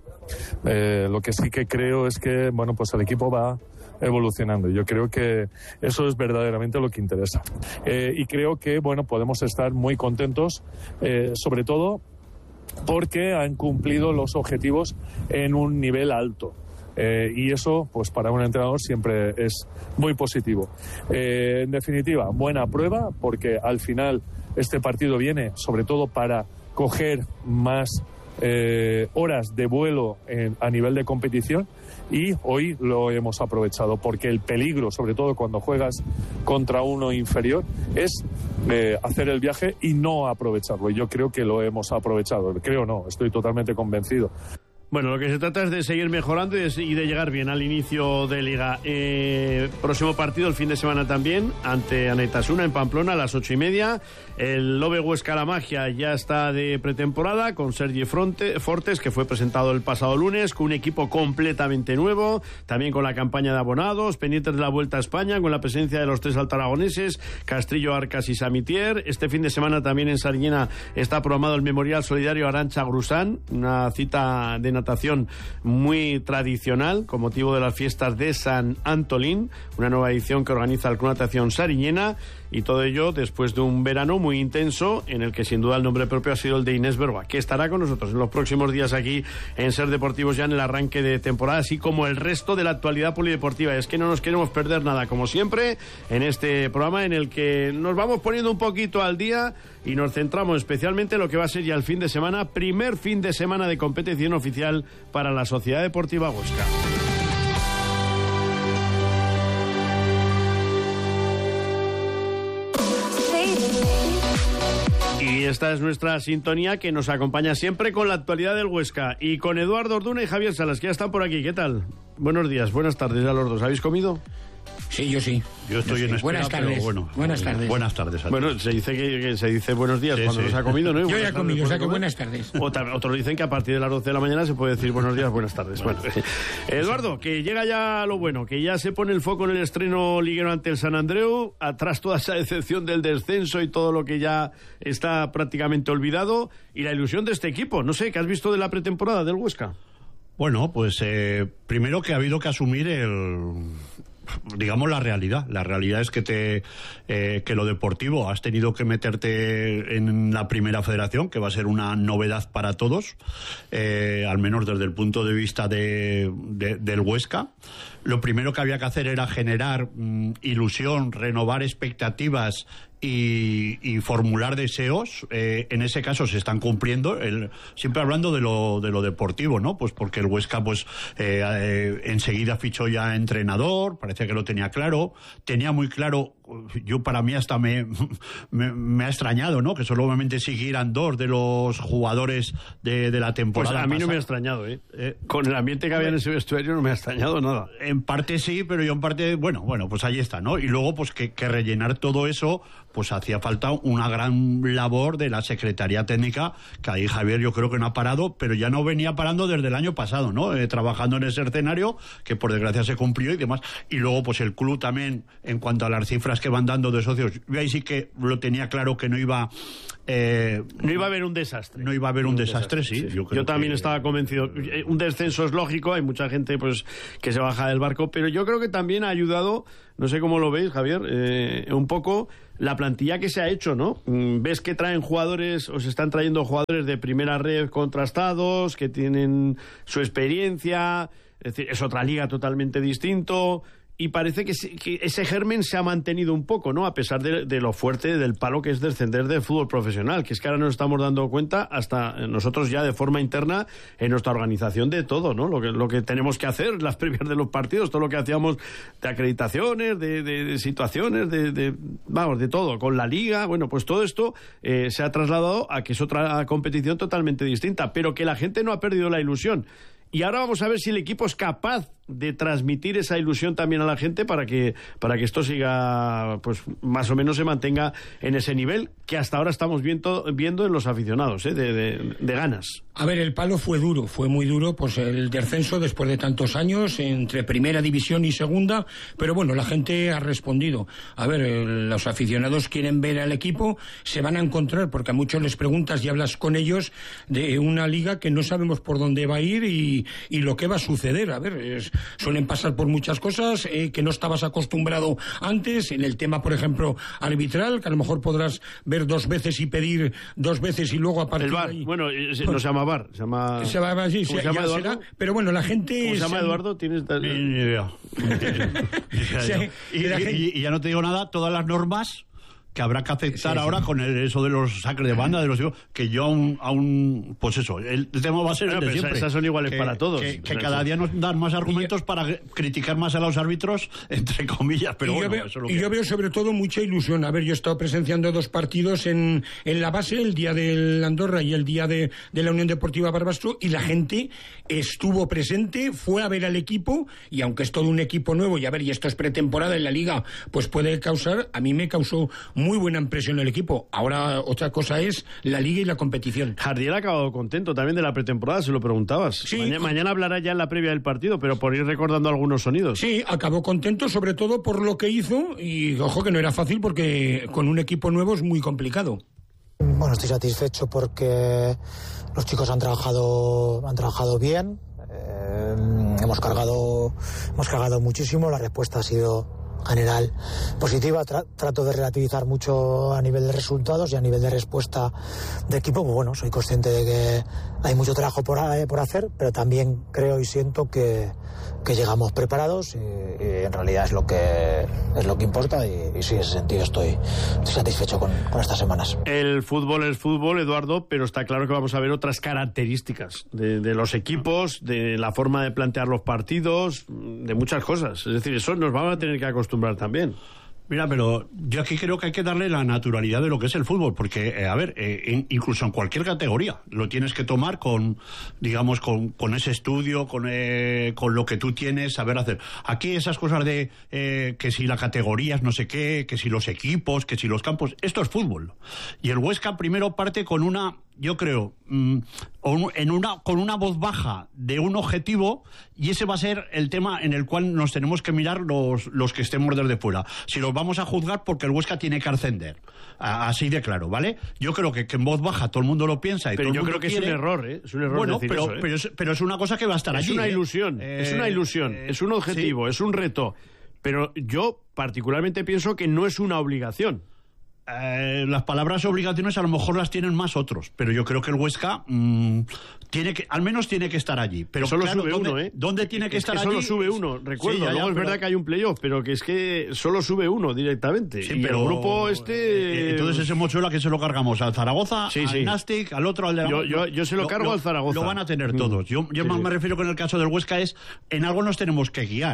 lo que sí que creo es que bueno, pues el equipo va evolucionando. Yo creo que eso es verdaderamente lo que interesa. Y creo que bueno, podemos estar muy contentos, sobre todo porque han cumplido los objetivos en un nivel alto. Y eso, pues para un entrenador siempre es muy positivo. En definitiva, buena prueba, porque al final este partido viene sobre todo para coger más horas de vuelo a nivel de competición, y hoy lo hemos aprovechado, porque el peligro, sobre todo cuando juegas contra uno inferior, es hacer el viaje y no aprovecharlo. Y yo creo que lo hemos aprovechado. Creo no, estoy totalmente convencido. Bueno, lo que se trata es de seguir mejorando y de llegar bien al inicio de Liga. Próximo partido el fin de semana también, ante Anaitasuna en Pamplona a las 8:30. El Lobe Huesca La Magia ya está de pretemporada con Sergi Fortes, que fue presentado el pasado lunes, con un equipo completamente nuevo, también con la campaña de abonados, pendientes de la Vuelta a España, con la presencia de los tres altaragoneses, Castrillo, Arcas y Samitier. Este fin de semana también en Sariñena está programado el Memorial Solidario Arantxa Grusán, una cita de natación muy tradicional con motivo de las fiestas de San Antolín, una nueva edición que organiza el Club Natación Sariñena, y todo ello después de un verano muy intenso en el que sin duda el nombre propio ha sido el de Inés Berba, que estará con nosotros en los próximos días aquí en Ser Deportivos ya en el arranque de temporada, así como el resto de la actualidad polideportiva. Es que no nos queremos perder nada, como siempre, en este programa en el que nos vamos poniendo un poquito al día y nos centramos especialmente en lo que va a ser ya el fin de semana, primer fin de semana de competición oficial para la Sociedad Deportiva Huesca. Y esta es nuestra sintonía que nos acompaña siempre con la actualidad del Huesca y con Eduardo Orduna y Javier Salas, que ya están por aquí. ¿Qué tal? Buenos días, buenas tardes a los dos. ¿Habéis comido? Sí, yo sí. Yo estoy en espera, buenas tardes. pero bueno. Buenas tardes. Buenas tardes. Bueno, se dice que se dice buenos días cuando no se ha comido, ¿no? Yo ya he comido, o sea que buenas tardes. Otros dicen que a partir de las 12 de la mañana se puede decir buenos días, buenas tardes. Bueno. Eduardo, que llega ya lo bueno, que ya se pone el foco en el estreno liguero ante el Sant Andreu, atrás toda esa decepción del descenso y todo lo que ya está prácticamente olvidado, y la ilusión de este equipo. No sé, ¿qué has visto de la pretemporada del Huesca? Bueno, pues primero que ha habido que asumir digamos la realidad. La realidad es que lo deportivo has tenido que meterte en la primera federación, que va a ser una novedad para todos, al menos desde el punto de vista del Huesca. Lo primero que había que hacer era generar ilusión, renovar expectativas y formular deseos. En ese caso se están cumpliendo, siempre hablando de lo deportivo, ¿no? Pues porque el Huesca pues enseguida fichó ya entrenador, parece que lo tenía claro, tenía muy claro yo para mí hasta me ha extrañado, ¿no? Que solamente siguieran 2 de los jugadores de la temporada. Pues a mí pasada. no me ha extrañado, con el ambiente que había en ese vestuario no me ha extrañado nada. En parte sí, pero yo en parte, bueno, pues ahí está, ¿no? Y luego, pues que rellenar todo eso, pues hacía falta una gran labor de la Secretaría Técnica, que ahí Javier yo creo que no ha parado, pero ya no venía parando desde el año pasado, ¿no? Trabajando en ese escenario, que por desgracia se cumplió y demás. Y luego, pues el club también, en cuanto a las cifras que van dando de socios, yo ahí sí que lo tenía claro que no iba a haber un desastre. No iba a haber un desastre, sí. Yo también estaba convencido. Un descenso es lógico, hay mucha gente pues que se baja del barco, pero yo creo que también ha ayudado, no sé cómo lo veis, Javier, un poco la plantilla que se ha hecho, ¿no? Ves que traen jugadores, o se están trayendo jugadores de primera red contrastados, que tienen su experiencia, es decir, es otra liga totalmente distinto. Y parece que ese germen se ha mantenido un poco, ¿no? A pesar de lo fuerte del palo que es descender del fútbol profesional, que es que ahora nos estamos dando cuenta, hasta nosotros ya de forma interna, en nuestra organización, de todo, ¿no? Lo que tenemos que hacer, las previas de los partidos, todo lo que hacíamos de acreditaciones, de situaciones, vamos, de todo, con la liga, bueno, pues todo esto se ha trasladado a que es otra competición totalmente distinta, pero que la gente no ha perdido la ilusión. Y ahora vamos a ver si el equipo es capaz de transmitir esa ilusión también a la gente para que esto siga, pues más o menos se mantenga en ese nivel que hasta ahora estamos viendo en los aficionados, de ganas. A ver, el palo fue duro, fue muy duro, pues el descenso después de tantos años entre primera división y segunda, pero bueno, la gente ha respondido. A ver, los aficionados quieren ver al equipo, se van a encontrar, porque a muchos les preguntas y hablas con ellos de una liga que no sabemos por dónde va a ir y lo que va a suceder. A ver, suelen pasar por muchas cosas que no estabas acostumbrado antes, en el tema, por ejemplo, arbitral, que a lo mejor podrás ver 2 veces y pedir 2 veces y luego a partir de ahí... Bueno, no se llama VAR, se llama... Se llama Eduardo. Será, pero bueno, la gente... ¿Cómo se llama Eduardo? ¿Tienes ni idea? Y ya no te digo nada, todas las normas que habrá que aceptar ahora con eso de los sacres de banda, de los que yo aún pues eso, el tema va a ser el de siempre. Esas son iguales para todos. Que cada día nos dan más argumentos para criticar más a los árbitros, entre comillas, pero bueno, yo veo sobre todo mucha ilusión. A ver, yo he estado presenciando 2 partidos en la base, el día del Andorra y el día de la Unión Deportiva Barbastro, y la gente estuvo presente, fue a ver al equipo, y aunque es todo un equipo nuevo, y a ver, y esto es pretemporada en la Liga, pues puede causar, a mí me causó muy buena impresión el equipo. Ahora otra cosa es la Liga y la competición. Jardiel ha acabado contento también de la pretemporada, se lo preguntabas. Sí, mañana hablará ya en la previa del partido, pero por ir recordando algunos sonidos. Sí, acabó contento sobre todo por lo que hizo, y ojo que no era fácil porque con un equipo nuevo es muy complicado. Bueno, estoy satisfecho porque los chicos han trabajado bien, hemos cargado muchísimo, la respuesta ha sido general positiva. Trato de relativizar mucho a nivel de resultados y a nivel de respuesta de equipo. Pues bueno, soy consciente de que hay mucho trabajo por hacer, pero también creo y siento que llegamos preparados y en realidad es lo que importa y sí, en ese sentido estoy satisfecho con estas semanas. El fútbol es fútbol, Eduardo, pero está claro que vamos a ver otras características de los equipos, de la forma de plantear los partidos, de muchas cosas. Es decir, eso nos vamos a tener que acostumbrar también. Mira, pero yo aquí creo que hay que darle la naturalidad de lo que es el fútbol, porque, incluso en cualquier categoría, lo tienes que tomar con ese estudio, con lo que tú tienes, saber hacer. Aquí esas cosas de que si la categoría es no sé qué, que si los equipos, que si los campos, esto es fútbol. Y el Huesca primero parte con una, yo creo, con una voz baja de un objetivo, y ese va a ser el tema en el cual nos tenemos que mirar los que estemos desde fuera. Si los vamos a juzgar porque el Huesca tiene que ascender, así de claro, ¿vale? Yo creo que en voz baja todo el mundo lo piensa y pero todo el yo mundo creo que quiere. Es un error, ¿eh? Es un error decir eso, pero es una cosa que va a estar allí. Es una ilusión, es una ilusión, es un objetivo, es un reto, pero yo particularmente pienso que no es una obligación. Las palabras obligaciones a lo mejor las tienen más otros, pero yo creo que el Huesca al menos tiene que estar allí. Pero solo claro, sube uno, ¿dónde tiene que estar allí? Solo sube uno, recuerdo. Sí, luego es verdad que hay un playoff, pero que es que solo sube uno directamente. Sí, y pero el grupo entonces ese mochuelo, ¿a que se lo cargamos? ¿Al Zaragoza? ¿Al Nastic? ¿Al otro? ¿Al de la... Yo se lo cargo al Zaragoza. Lo van a tener todos. Yo más me refiero que en el caso del Huesca en algo nos tenemos que guiar.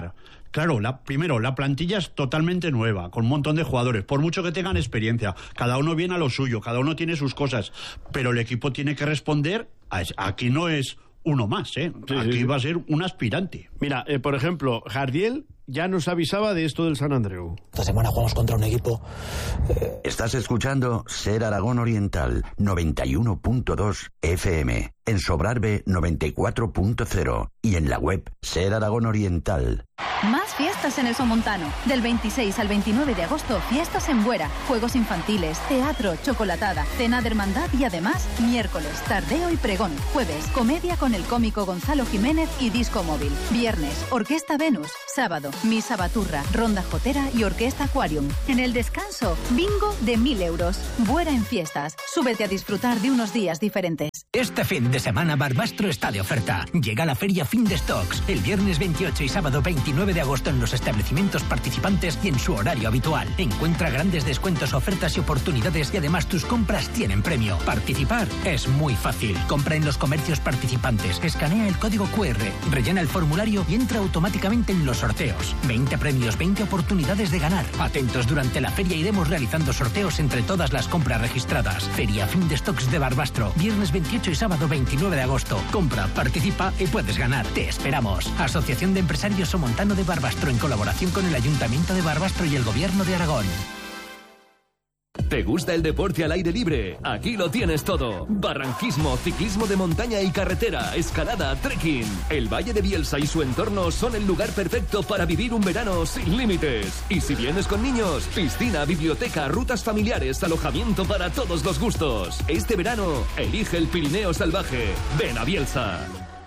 Claro, primero, la plantilla es totalmente nueva, con un montón de jugadores, por mucho que tengan experiencia, cada uno viene a lo suyo, cada uno tiene sus cosas, pero el equipo tiene que responder, aquí no es uno más, aquí va a ser un aspirante. Mira, por ejemplo, Jardiel ya nos avisaba de esto del Sant Andreu. Esta semana jugamos contra un equipo... Estás escuchando Ser Aragón Oriental 91.2 FM, en Sobrarbe 94.0 y en la web Ser Aragón Oriental. Más fiestas en el Somontano. Del 26 al 29 de agosto, fiestas en Buera, juegos infantiles, teatro, chocolatada, cena de hermandad y además, miércoles, tardeo y pregón. Jueves, comedia con el cómico Gonzalo Jiménez y disco móvil. Viernes, Orquesta Venus. Sábado, misa baturra, ronda jotera y orquesta Aquarium. En el descanso, bingo de 1.000 euros. Buera en fiestas. Súbete a disfrutar de unos días diferentes. Este fin de semana Barbastro está de oferta. Llega la feria Fin de Stocks el viernes 28 y sábado 29 de agosto en los establecimientos participantes y en su horario habitual. Encuentra grandes descuentos, ofertas y oportunidades y además tus compras tienen premio. Participar es muy fácil. Compra en los comercios participantes, escanea el código QR, rellena el formulario y entra automáticamente en los sorteos. 20 premios, 20 oportunidades de ganar. Atentos, durante la feria iremos realizando sorteos entre todas las compras registradas. Feria Fin de Stocks de Barbastro, viernes 28 y sábado 29 de agosto. Compra, participa y puedes ganar. Te esperamos. Asociación de Empresarios Somontano de Barbastro, en colaboración con el Ayuntamiento de Barbastro y el Gobierno de Aragón. ¿Te gusta el deporte al aire libre? Aquí lo tienes todo. Barranquismo, ciclismo de montaña y carretera, escalada, trekking. El Valle de Bielsa y su entorno son el lugar perfecto para vivir un verano sin límites. Y si vienes con niños, piscina, biblioteca, rutas familiares, alojamiento para todos los gustos. Este verano, elige el Pirineo Salvaje. Ven a Bielsa.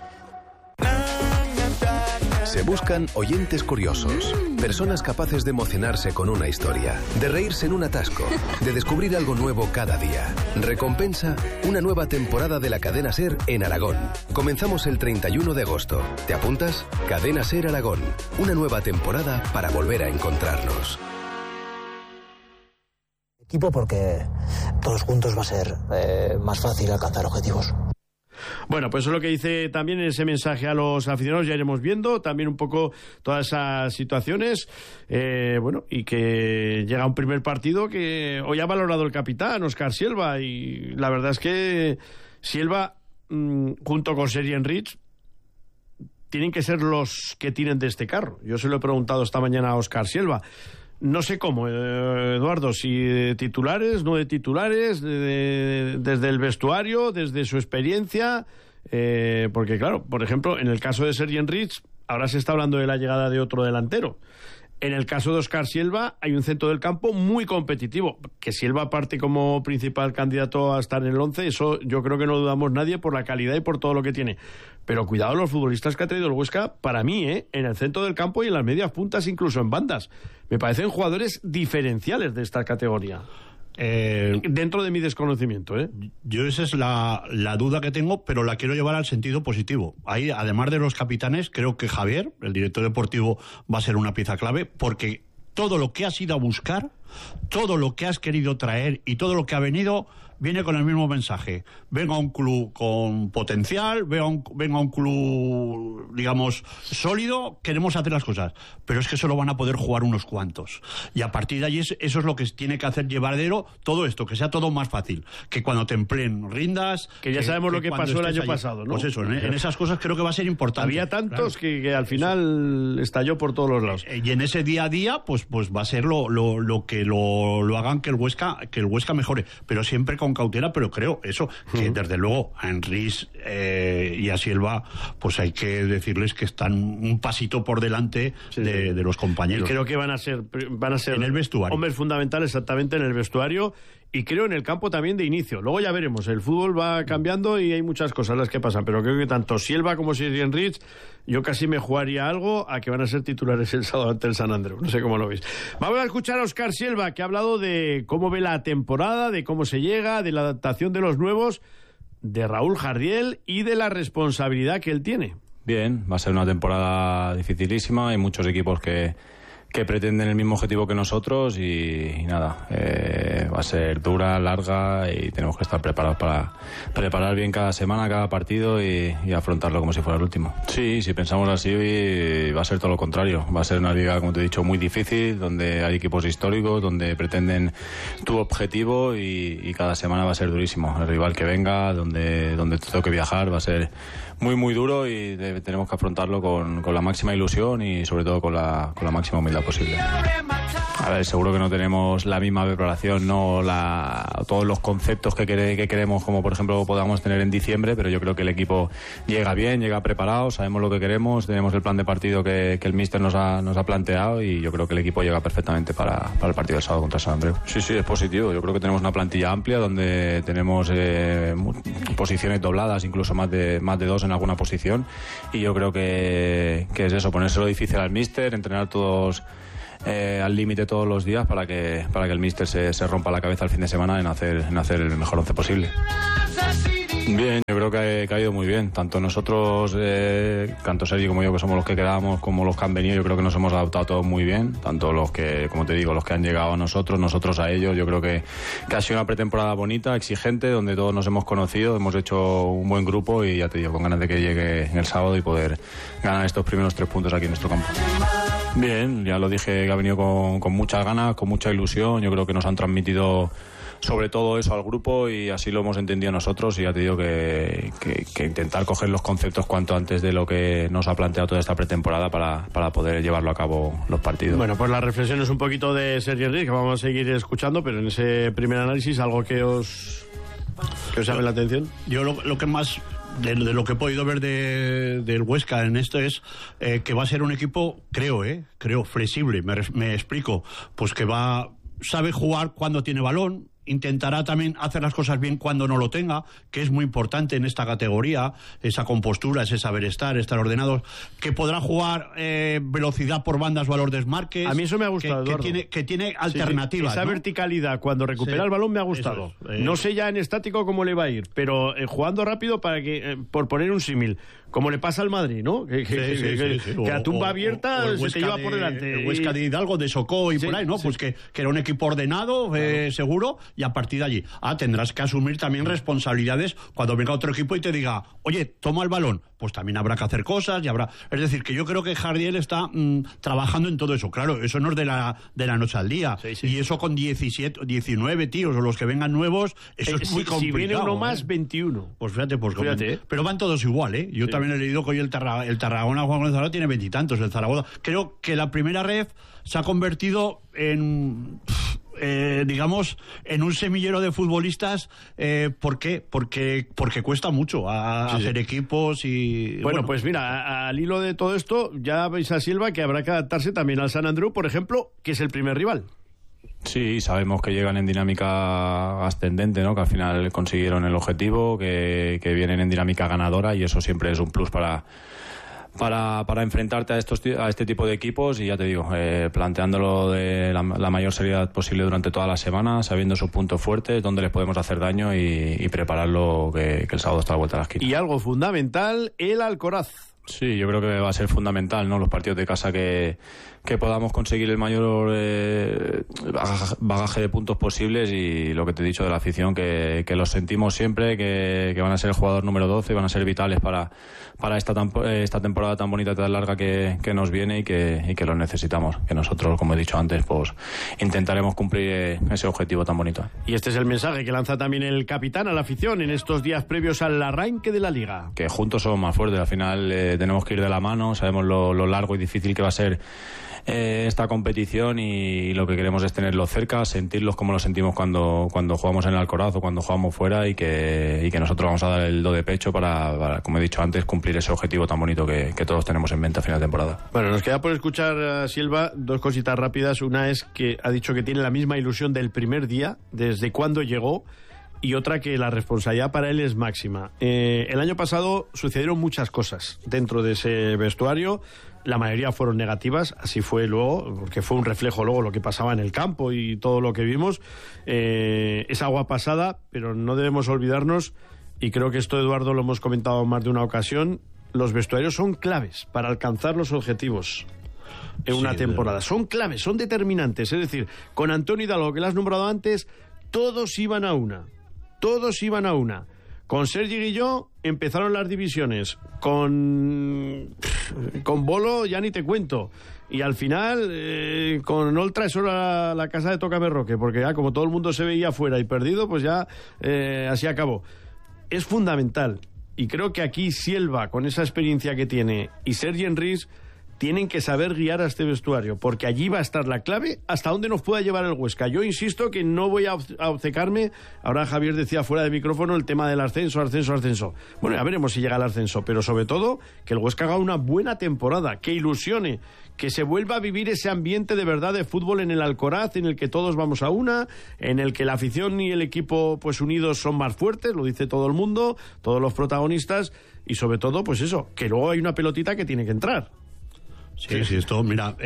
Se buscan oyentes curiosos, personas capaces de emocionarse con una historia, de reírse en un atasco, de descubrir algo nuevo cada día. Recompensa, una nueva temporada de la Cadena SER en Aragón. Comenzamos el 31 de agosto. ¿Te apuntas? Cadena SER Aragón, una nueva temporada para volver a encontrarnos. Equipo, porque todos juntos va a ser más fácil alcanzar objetivos. Bueno, pues eso es lo que dice también en ese mensaje a los aficionados. Ya iremos viendo también un poco todas esas situaciones. Bueno, y que llega un primer partido que hoy ha valorado el capitán, Óscar Sielva, y la verdad es que Sielva, junto con Sergi Enrich, tienen que ser los que tienen de este carro. Yo se lo he preguntado esta mañana a Óscar Sielva. No sé cómo, Eduardo, si de titulares, no de titulares, desde el vestuario, desde su experiencia, porque claro, por ejemplo, en el caso de Sergi Enrich, ahora se está hablando de la llegada de otro delantero. En el caso de Óscar Sielva hay un centro del campo muy competitivo, que Sielva parte como principal candidato a estar en el 11, eso yo creo que no dudamos nadie por la calidad y por todo lo que tiene. Pero cuidado los futbolistas que ha traído el Huesca, para mí, en el centro del campo y en las medias puntas, incluso en bandas. Me parecen jugadores diferenciales de esta categoría. Dentro de mi desconocimiento, Yo esa es la duda que tengo, pero la quiero llevar al sentido positivo. Ahí, además de los capitanes, creo que Javier, el director deportivo, va a ser una pieza clave, porque todo lo que has ido a buscar, todo lo que has querido traer y todo lo que ha venido, viene con el mismo mensaje. Venga a un club con potencial, venga a un club, digamos, sólido, queremos hacer las cosas. Pero es que solo van a poder jugar unos cuantos. Y a partir de ahí eso es lo que tiene que hacer llevadero todo esto, que sea todo más fácil. Que cuando te empleen rindas... Que ya sabemos lo que pasó el año pasado, ¿no? Pues eso, en esas cosas creo que va a ser importante. Había tantos que al final estalló por todos los lados. Y en ese día a día, pues va a ser lo que lo hagan que el Huesca mejore. Pero siempre con cautela, pero creo eso, que desde luego a Enrich y a Sielva, pues hay que decirles que están un pasito por delante de los compañeros. Y creo que van a ser en el vestuario. Hombres fundamentales exactamente en el vestuario, y creo en el campo también de inicio. Luego ya veremos, el fútbol va cambiando y hay muchas cosas las que pasan, pero creo que tanto Sielva como Sergi Enrich, yo casi me jugaría algo a que van a ser titulares el sábado ante el Sant Andreu. No sé cómo lo veis. Vamos a escuchar a Óscar Sielva, que ha hablado de cómo ve la temporada, de cómo se llega, de la adaptación de los nuevos, de Raúl Jardiel y de la responsabilidad que él tiene. Bien, va a ser una temporada dificilísima. Hay muchos equipos que pretenden el mismo objetivo que nosotros y nada, va a ser dura, larga y tenemos que estar preparados para preparar bien cada semana, cada partido y afrontarlo como si fuera el último. Sí, si pensamos así va a ser todo lo contrario, va a ser una liga, como te he dicho, muy difícil, donde hay equipos históricos, donde pretenden tu objetivo y cada semana va a ser durísimo. El rival que venga, donde te toque viajar, va a ser muy muy duro y tenemos que afrontarlo con la máxima ilusión y sobre todo con la máxima humildad posible. A ver, seguro que no tenemos la misma preparación, no todos los conceptos que queremos, como por ejemplo podamos tener en diciembre, pero yo creo que el equipo llega bien, llega preparado, sabemos lo que queremos, tenemos el plan de partido que el míster nos ha planteado y yo creo que el equipo llega perfectamente para el partido del sábado contra San Andreu. Sí, es positivo, yo creo que tenemos una plantilla amplia donde tenemos posiciones dobladas, incluso más de dos en alguna posición y yo creo que es eso, ponérselo difícil al míster, entrenar todos al límite todos los días para que el míster se rompa la cabeza el fin de semana en hacer el mejor once posible. Bien, yo creo que ha ido muy bien, tanto nosotros, tanto Sergi como yo, que somos los que quedamos, como los que han venido, yo creo que nos hemos adaptado todos muy bien, tanto los que, como te digo, los que han llegado a nosotros a ellos. Yo creo que ha sido una pretemporada bonita, exigente, donde todos nos hemos conocido, hemos hecho un buen grupo y ya te digo, con ganas de que llegue el sábado y poder ganar estos primeros 3 puntos aquí en nuestro campo. Bien, ya lo dije, que ha venido con muchas ganas, con mucha ilusión, yo creo que nos han transmitido sobre todo eso al grupo y así lo hemos entendido nosotros y ya te digo que intentar coger los conceptos cuanto antes de lo que nos ha planteado toda esta pretemporada para poder llevarlo a cabo los partidos. Bueno, pues la reflexión es un poquito de Sergi Enrique, que vamos a seguir escuchando, pero en ese primer análisis, algo que os llame la atención. Yo lo que más de lo que he podido ver del Huesca en esto es que va a ser un equipo, creo flexible, me explico, pues que sabe jugar cuando tiene balón, intentará también hacer las cosas bien cuando no lo tenga, que es muy importante en esta categoría, esa compostura, ese saber estar ordenados, que podrá jugar velocidad por bandas o a los desmarques. A mí eso me ha gustado, que tiene alternativas. Esa verticalidad cuando recupera el balón me ha gustado. No sé ya en estático cómo le va a ir, pero jugando rápido para que, por poner un símil, como le pasa al Madrid, ¿no? Que a tumba abierta se te lleva por delante. El Huesca de Hidalgo, de Socó y por ahí, ¿no? Pues que era un equipo ordenado, claro. Seguro, y a partir de allí tendrás que asumir también responsabilidades cuando venga otro equipo y te diga, oye, toma el balón, pues también habrá que hacer cosas y habrá... Es decir, que yo creo que Jardiel está trabajando en todo eso. Claro, eso no es de la noche al día. Y eso con 17, 19 tíos o los que vengan nuevos, eso es muy complicado. Si viene uno más, 21. Pues fíjate. Pero van todos igual, ¿eh? Yo también he leído que hoy el Tarragona, Juan Gonzalo, tiene 20 y tantos. El Zaragoza. Creo que la primera ref se ha convertido en... digamos, en un semillero de futbolistas. ¿Por qué? Porque cuesta mucho hacer equipos y... Bueno, pues mira, al hilo de todo esto, ya veis a Silva que habrá que adaptarse también al San Andreu, por ejemplo, que es el primer rival. Sí, sabemos que llegan en dinámica ascendente, ¿no? Que al final consiguieron el objetivo, que vienen en dinámica ganadora y eso siempre es un plus para enfrentarte a este tipo de equipos y ya te digo, planteándolo de la mayor seriedad posible durante toda la semana, sabiendo sus puntos fuertes, dónde les podemos hacer daño y prepararlo que el sábado está a la vuelta de la esquina. Y algo fundamental, el Alcoraz. Sí, yo creo que va a ser fundamental, ¿no? Los partidos de casa que podamos conseguir el mayor bagaje de puntos posibles y lo que te he dicho de la afición, que los sentimos siempre, que van a ser el jugador número 12, van a ser vitales para esta temporada tan bonita y tan larga que nos viene y que los necesitamos. Que nosotros, como he dicho antes, pues intentaremos cumplir ese objetivo tan bonito. Y este es el mensaje que lanza también el capitán a la afición en estos días previos al arranque de la Liga. Que juntos somos más fuertes, al final tenemos que ir de la mano, sabemos lo largo y difícil que va a ser esta competición y lo que queremos es tenerlos cerca, sentirlos como lo sentimos cuando jugamos en el Alcoraz o cuando jugamos fuera y que nosotros vamos a dar el do de pecho para, como he dicho antes, cumplir ese objetivo tan bonito que todos tenemos en mente a final de temporada. Bueno, nos queda por escuchar a Silva dos cositas rápidas. Una es que ha dicho que tiene la misma ilusión del primer día, desde cuando llegó, y otra que la responsabilidad para él es máxima. El año pasado sucedieron muchas cosas dentro de ese vestuario. La mayoría fueron negativas, así fue luego, porque fue un reflejo luego lo que pasaba en el campo y todo lo que vimos. Es agua pasada, pero no debemos olvidarnos, y creo que esto, Eduardo, lo hemos comentado más de una ocasión, los vestuarios son claves para alcanzar los objetivos. en una temporada. Son claves, son determinantes. Es decir, con Antonio Hidalgo, que lo has nombrado antes, todos iban a una. Con Sergi Guilló empezaron las divisiones. Con Bolo ya ni te cuento. Y al final, con Oltra, eso era la casa de Tocaberroque, porque ya como todo el mundo se veía fuera y perdido, pues ya así acabó. Es fundamental. Y creo que aquí Sielva, con esa experiencia que tiene, y Sergi Enrich, tienen que saber guiar a este vestuario, porque allí va a estar la clave hasta dónde nos pueda llevar el Huesca. Yo insisto que no voy a obcecarme. Ahora Javier decía fuera de micrófono el tema del ascenso. Bueno, ya veremos si llega al ascenso, pero sobre todo que el Huesca haga una buena temporada, que ilusione, que se vuelva a vivir ese ambiente de verdad de fútbol en el Alcoraz, en el que todos vamos a una, en el que la afición y el equipo pues unidos son más fuertes, lo dice todo el mundo, todos los protagonistas, y sobre todo pues eso, que luego hay una pelotita que tiene que entrar. Sí, esto, mira,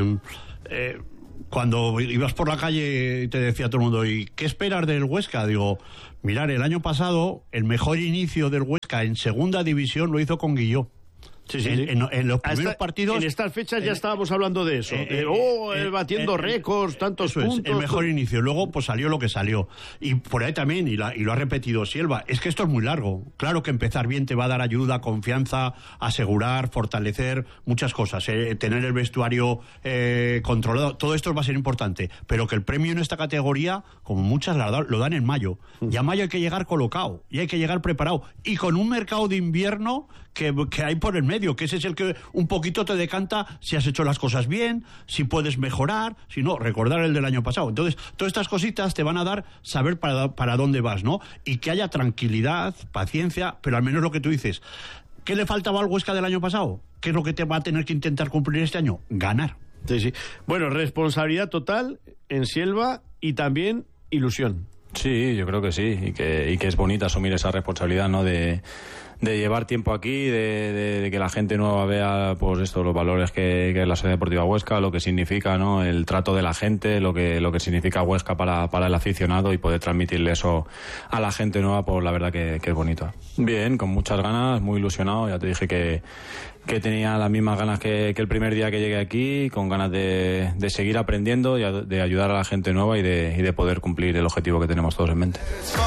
cuando ibas por la calle y te decía todo el mundo, ¿y qué esperas del Huesca? Digo, mirar, el año pasado el mejor inicio del Huesca en segunda división lo hizo con Guilló. Sí. En los primeros partidos... En estas fechas ya estábamos hablando de eso. Batiendo récords, tantos puntos. El mejor inicio. Luego, pues salió lo que salió. Y por ahí también, y lo ha repetido Sielva, es que esto es muy largo. Claro que empezar bien te va a dar ayuda, confianza, asegurar, fortalecer, muchas cosas. Tener el vestuario controlado. Todo esto va a ser importante. Pero que el premio en esta categoría, como muchas lo dan en mayo. Y a mayo hay que llegar colocado. Y hay que llegar preparado. Y con un mercado de invierno que hay por el medio, que ese es el que un poquito te decanta si has hecho las cosas bien, si puedes mejorar, si no, recordar el del año pasado. Entonces, todas estas cositas te van a dar saber para dónde vas, ¿no? Y que haya tranquilidad, paciencia, pero al menos lo que tú dices. ¿Qué le faltaba al Huesca del año pasado? ¿Qué es lo que te va a tener que intentar cumplir este año? Ganar. Sí. Bueno, responsabilidad total en Sielva y también ilusión. Sí, yo creo que sí, y que es bonito asumir esa responsabilidad, ¿no? De llevar tiempo aquí, de que la gente nueva vea pues esto, los valores que es la Sociedad Deportiva Huesca, lo que significa, ¿no? El trato de la gente, lo que significa Huesca para el aficionado, y poder transmitirle eso a la gente nueva, pues la verdad que es bonito. Bien, con muchas ganas, muy ilusionado. Ya te dije que tenía las mismas ganas que el primer día que llegué aquí, con ganas de seguir aprendiendo y de ayudar a la gente nueva y de poder cumplir el objetivo que tenemos todos en mente.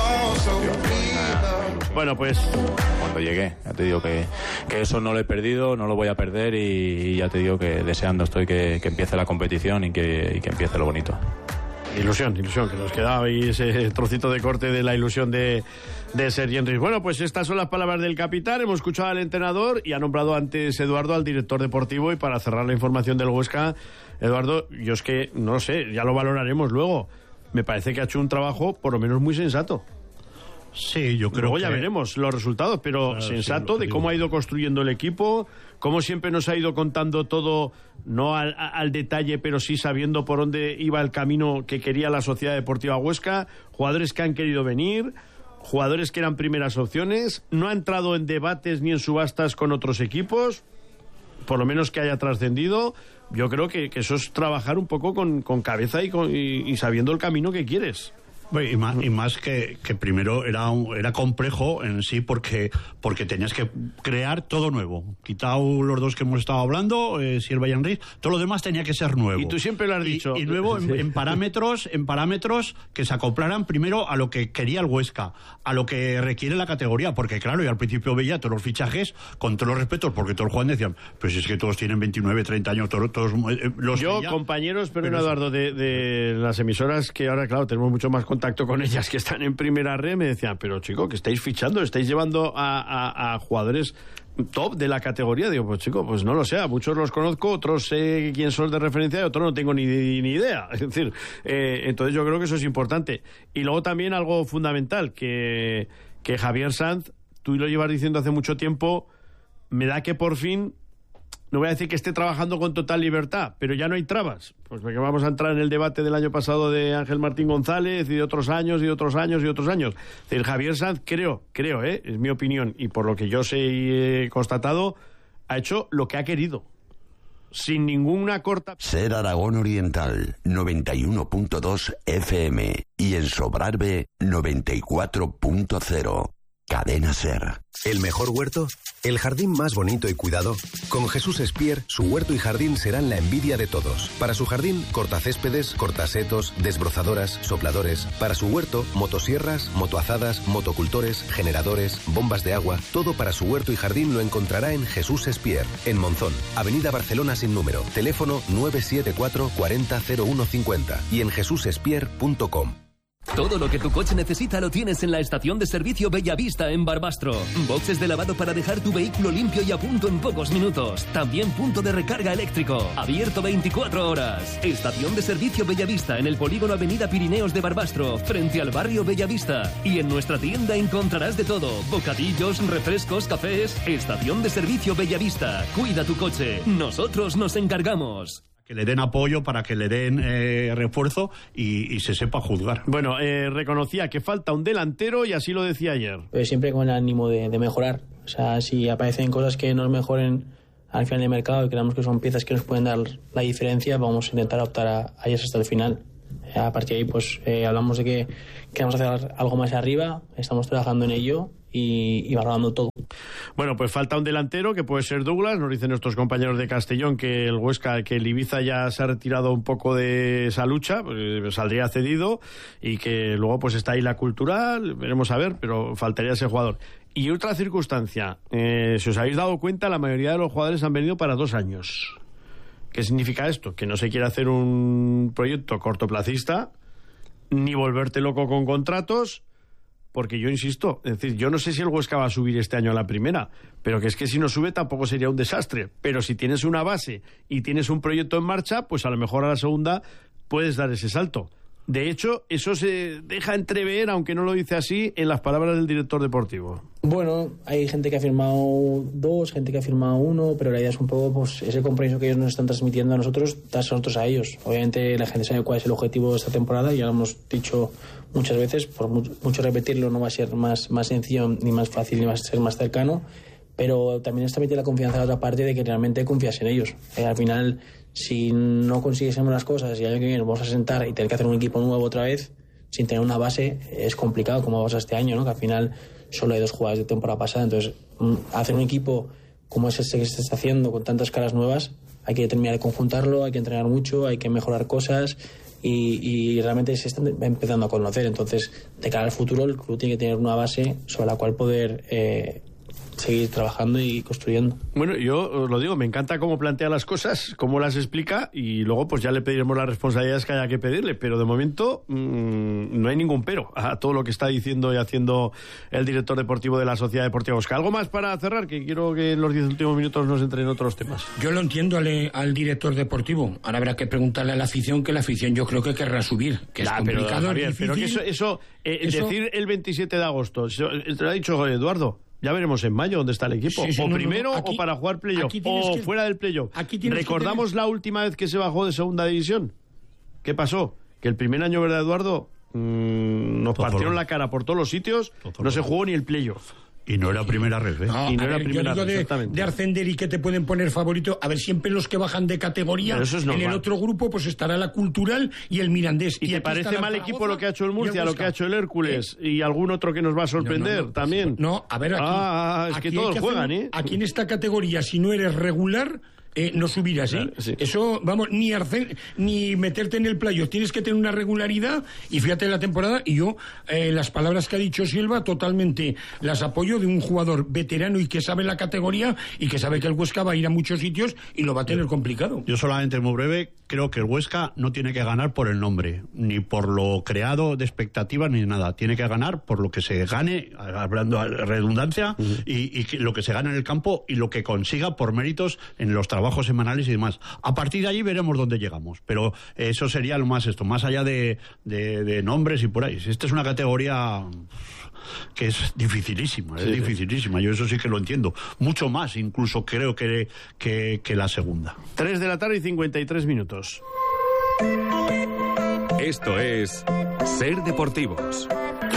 Bueno, pues cuando llegué, ya te digo que eso no lo he perdido, no lo voy a perder, y ya te digo que deseando estoy que empiece la competición y que empiece lo bonito. Ilusión, que nos quedaba ahí ese trocito de corte de la ilusión de Sergi Enrich. Bueno, pues estas son las palabras del capitán. Hemos escuchado al entrenador y ha nombrado antes Eduardo al director deportivo. Y para cerrar la información del Huesca, Eduardo, yo es que no sé, ya lo valoraremos luego. Me parece que ha hecho un trabajo por lo menos muy sensato. Sí, yo creo Luego que... ya veremos los resultados, pero claro, sensato, sí, de cómo ha ido construyendo el equipo, cómo siempre nos ha ido contando todo, no al detalle, pero sí sabiendo por dónde iba el camino que quería la Sociedad Deportiva Huesca, jugadores que han querido venir, jugadores que eran primeras opciones, no ha entrado en debates ni en subastas con otros equipos, por lo menos que haya trascendido. Yo creo que eso es trabajar un poco con cabeza y sabiendo el camino que quieres. Y más que primero era complejo en sí porque tenías que crear todo nuevo. Quitado los dos que hemos estado hablando, Sielva y Enrich, todo lo demás tenía que ser nuevo. Y tú siempre lo has dicho. Y luego en parámetros que se acoplaran primero a lo que quería el Huesca, a lo que requiere la categoría, porque claro, yo al principio veía todos los fichajes con todos los respetos, porque todos los jugadores decían, pues es que todos tienen 29, 30 años, todos los yo, veía, compañeros, perdón, Eduardo, de las emisoras que ahora, claro, tenemos mucho más contacto con ellas que están en primera red, me decían, pero chico, que estáis fichando, estáis llevando a jugadores top de la categoría. Digo, pues chico, pues no lo sé, a muchos los conozco, otros sé quién son de referencia y otros no tengo ni idea. Es decir, entonces yo creo que eso es importante. Y luego también algo fundamental, que Javier Sanz, tú lo llevas diciendo hace mucho tiempo, me da que por fin, no voy a decir que esté trabajando con total libertad, pero ya no hay trabas. Pues porque vamos a entrar en el debate del año pasado de Ángel Martín González y de otros años. Es decir, Javier Sanz, creo, es mi opinión, y por lo que yo sé y he constatado, ha hecho lo que ha querido. Sin ninguna corta... Ser Aragón Oriental, 91.2 FM, y en Sobrarbe, 94.0. Cadena Ser. El mejor huerto ¿El jardín más bonito y cuidado? Con Jesús Espier, su huerto y jardín serán la envidia de todos. Para su jardín, cortacéspedes, cortasetos, desbrozadoras, sopladores. Para su huerto, motosierras, motoazadas, motocultores, generadores, bombas de agua. Todo para su huerto y jardín lo encontrará en Jesús Espier, en Monzón, Avenida Barcelona sin número. Teléfono 974 40 0150 y en jesusespier.com. Todo lo que tu coche necesita lo tienes en la estación de servicio Bellavista en Barbastro. Boxes de lavado para dejar tu vehículo limpio y a punto en pocos minutos. También punto de recarga eléctrico. Abierto 24 horas. Estación de servicio Bellavista en el polígono Avenida Pirineos de Barbastro, frente al barrio Bellavista. Y en nuestra tienda encontrarás de todo. Bocadillos, refrescos, cafés. Estación de servicio Bellavista. Cuida tu coche. Nosotros nos encargamos. Que le den apoyo, para que le den refuerzo y se sepa juzgar. Bueno, reconocía que falta un delantero y así lo decía ayer. Pues siempre con el ánimo de mejorar. O sea, si aparecen cosas que nos mejoren al final del mercado y creemos que son piezas que nos pueden dar la diferencia, vamos a intentar optar a ellas hasta el final. A partir de ahí, pues hablamos de que queremos hacer algo más arriba, estamos trabajando en ello y valorando todo. Bueno, pues falta un delantero que puede ser Douglas. Nos dicen nuestros compañeros de Castellón que el Huesca, que el Ibiza ya se ha retirado un poco de esa lucha, pues saldría cedido, y que luego pues está ahí la Cultural, veremos a ver, pero faltaría ese jugador. Y otra circunstancia, si os habéis dado cuenta, la mayoría de los jugadores han venido para 2 años. ¿Qué significa esto? Que no se quiere hacer un proyecto cortoplacista, ni volverte loco con contratos, porque yo insisto, es decir, yo no sé si el Huesca va a subir este año a la primera, pero que es que si no sube tampoco sería un desastre. Pero si tienes una base y tienes un proyecto en marcha, pues a lo mejor a la segunda puedes dar ese salto. De hecho, eso se deja entrever, aunque no lo dice así, en las palabras del director deportivo. Bueno, hay gente que ha firmado 2, gente que ha firmado 1, pero la idea es un poco pues ese compromiso que ellos nos están transmitiendo a nosotros, dárselo a ellos. Obviamente la gente sabe cuál es el objetivo de esta temporada, ya lo hemos dicho muchas veces, por mucho repetirlo no va a ser más sencillo, ni más fácil, ni va a ser más cercano, pero también es transmitir la confianza a la otra parte de que realmente confías en ellos. Al final, si no consiguiésemos las cosas y el año que viene nos vamos a sentar y tener que hacer un equipo nuevo otra vez, sin tener una base, es complicado, como pasa este año, ¿no? Que al final solo hay 2 jugadores de temporada pasada. Entonces, hacer un equipo como es este que se está haciendo, con tantas caras nuevas, hay que terminar de conjuntarlo, hay que entrenar mucho, hay que mejorar cosas y realmente se están empezando a conocer. Entonces, de cara al futuro, el club tiene que tener una base sobre la cual poder seguir trabajando y construyendo. Bueno, yo os lo digo, me encanta cómo plantea las cosas, cómo las explica, y luego pues ya le pediremos las responsabilidades que haya que pedirle, pero de momento no hay ningún pero a todo lo que está diciendo y haciendo el director deportivo de la Sociedad Deportiva Huesca. ¿Algo más para cerrar? Que quiero que en los 10 últimos minutos nos entren otros temas. Yo lo entiendo al director deportivo. Ahora habrá que preguntarle a la afición, que la afición yo creo que querrá subir, que es complicado, pero, Javier, difícil. Pero que eso decir el 27 de agosto, te lo ha dicho Eduardo. Ya veremos en mayo dónde está el equipo. Sí, o primero, aquí, o para jugar playoff, o fuera del playoff. ¿Recordamos la última vez que se bajó de segunda división? ¿Qué pasó? Que el primer año, ¿verdad, Eduardo? Nos partieron la cara por todos los sitios, no se jugó ni el playoff. Y no era primera red, ¿eh? No, y no era ver, primera yo digo red, de ascender y que te pueden poner favorito. A ver, siempre los que bajan de categoría. Eso es normal. En el otro grupo pues estará la Cultural y el Mirandés. ¿Y te parece mal equipo lo que ha hecho el Murcia, lo que ha hecho el Hércules y algún otro que nos va a sorprender también? No, a ver, aquí... es que todos juegan, ¿eh? Aquí en esta categoría, si no eres regular... no subirás, ¿eh? Sí. Eso, vamos, ni meterte en el playoff. Tienes que tener una regularidad y fíjate la temporada. Y yo, las palabras que ha dicho Silva, totalmente las apoyo, de un jugador veterano y que sabe la categoría y que sabe que el Huesca va a ir a muchos sitios y lo va a tener complicado. Yo solamente, muy breve, creo que el Huesca no tiene que ganar por el nombre, ni por lo creado de expectativas, ni nada. Tiene que ganar por lo que se gane, hablando de redundancia, y lo que se gana en el campo y lo que consiga por méritos en los trabajos semanales y demás. A partir de allí veremos dónde llegamos, pero eso sería lo más más allá de nombres y por ahí. Esta es una categoría que es dificilísima, dificilísima. Yo eso sí que lo entiendo. Mucho más, incluso creo que la segunda. 3 de la tarde y 53 minutos. Esto es Ser Deportivos.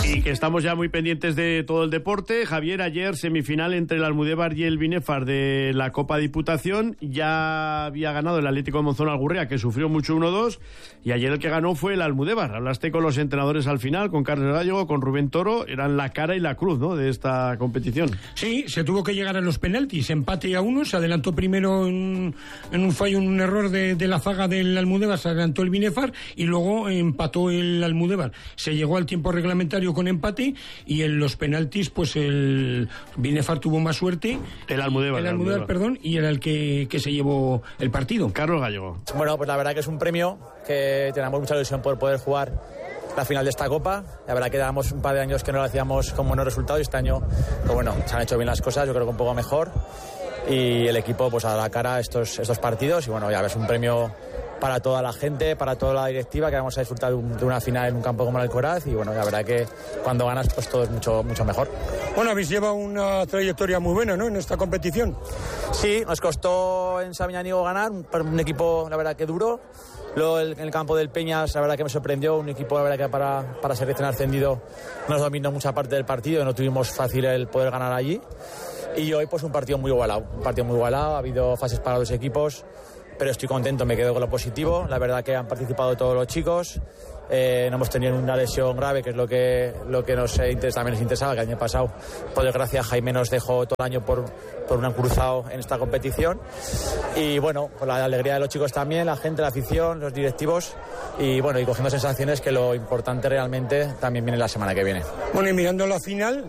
Y que estamos ya muy pendientes de todo el deporte. Javier, ayer semifinal entre el Almudévar y el Binefar de la Copa Diputación. Ya había ganado el Atlético de Monzón al Gurrea, que sufrió mucho 1-2. Y ayer el que ganó fue el Almudévar. Hablaste con los entrenadores al final, con Carlos Gallego, con Rubén Toro. Eran la cara y la cruz, ¿no?, de esta competición. Sí, se tuvo que llegar a los penaltis. Empate a 1. Se adelantó primero en un fallo, en un error de la zaga del Almudévar. Se adelantó el Binefar y luego empató el Almudévar. Se llegó al tiempo reglamentario con empate y en los penaltis pues el Binefar tuvo más suerte. El Almudévar, perdón, y era el que se llevó el partido. Carlos Gallego. Bueno, pues la verdad que es un premio que tenemos mucha ilusión por poder jugar la final de esta Copa. La verdad que llevamos un par de años que no lo hacíamos con buenos resultados y este año, pues bueno, se han hecho bien las cosas, yo creo que un poco mejor, y el equipo pues a la cara estos partidos y bueno, ya ves, un premio para toda la gente, para toda la directiva, que vamos a disfrutar de una final en un campo como el Alcoraz y bueno, la verdad que cuando ganas pues todo es mucho mejor. Bueno, habéis llevado una trayectoria muy buena, ¿no?, en esta competición. Sí, nos costó en Sabiñánigo ganar, un equipo la verdad que duro. Luego en el campo del Peñas la verdad que me sorprendió, un equipo la verdad que para ser recién ascendido nos dominó mucha parte del partido y no tuvimos fácil el poder ganar allí. Y hoy pues un partido muy igualado, ha habido fases para los equipos, pero estoy contento, me quedo con lo positivo. La verdad que han participado todos los chicos, no hemos tenido una lesión grave, que es lo que también nos interesaba, que el año pasado, por desgracia, Jaime nos dejó todo el año por un cruzado en esta competición. Y bueno, con la alegría de los chicos también, la gente, la afición, los directivos, y bueno, y cogiendo sensaciones, que lo importante realmente también viene la semana que viene. Bueno, y mirando la final,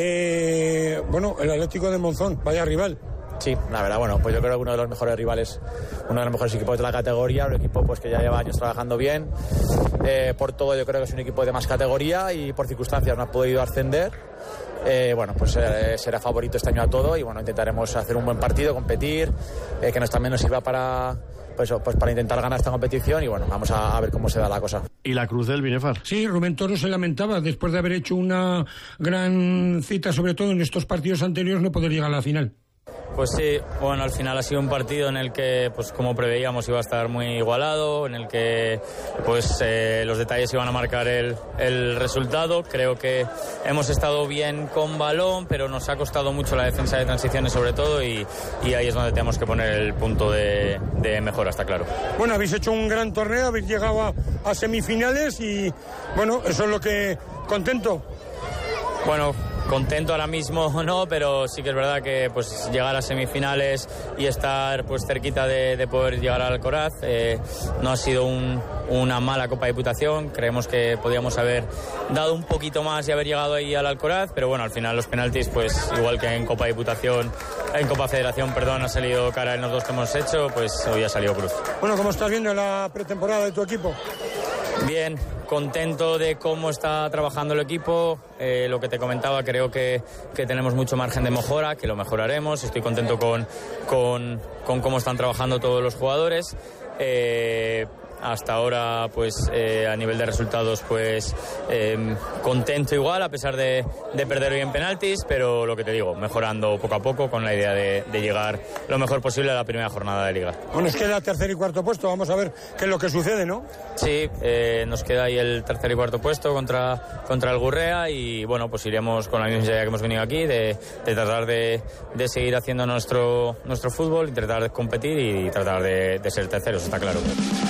bueno, el Atlético de Monzón, vaya rival. Sí, la verdad, bueno, pues yo creo que uno de los mejores rivales, uno de los mejores equipos de la categoría, un equipo pues que ya lleva años trabajando bien, por todo yo creo que es un equipo de más categoría y por circunstancias no ha podido ascender. Bueno, pues será favorito este año a todo y bueno, intentaremos hacer un buen partido, competir, que también nos sirva para intentar ganar esta competición y bueno, vamos a ver cómo se da la cosa. ¿Y la cruz del Binefar? Sí, Rubén Toro se lamentaba después de haber hecho una gran cita, sobre todo en estos partidos anteriores, no poder llegar a la final. Pues sí, bueno, al final ha sido un partido en el que, pues como preveíamos, iba a estar muy igualado, en el que pues los detalles iban a marcar el resultado. Creo que hemos estado bien con balón, pero nos ha costado mucho la defensa de transiciones sobre todo y ahí es donde tenemos que poner el punto de mejora, está claro. Bueno, habéis hecho un gran torneo, habéis llegado a semifinales y bueno, eso es lo que... ¿Contento? Bueno, contento ahora mismo no, pero sí que es verdad que pues llegar a semifinales y estar pues cerquita de poder llegar al Alcoraz no ha sido una mala Copa Diputación. Creemos que podíamos haber dado un poquito más y haber llegado ahí al Alcoraz, pero bueno, al final los penaltis, pues igual que en Copa Federación, ha salido cara en los dos que hemos hecho, pues hoy ha salido cruz. Bueno, ¿cómo estás viendo la pretemporada de tu equipo? Bien, contento de cómo está trabajando el equipo, lo que te comentaba, creo que tenemos mucho margen de mejora, que lo mejoraremos, estoy contento con cómo están trabajando todos los jugadores. Hasta ahora, pues a nivel de resultados, pues contento igual, a pesar de perder hoy en penaltis, pero lo que te digo, mejorando poco a poco con la idea de llegar lo mejor posible a la primera jornada de Liga. Bueno, nos queda tercer y cuarto puesto, vamos a ver qué es lo que sucede, ¿no? Sí, nos queda ahí el tercer y cuarto puesto contra el Gurrea y bueno, pues iremos con la misma idea que hemos venido aquí, de tratar de seguir haciendo nuestro fútbol, tratar de competir y tratar de ser terceros, está claro.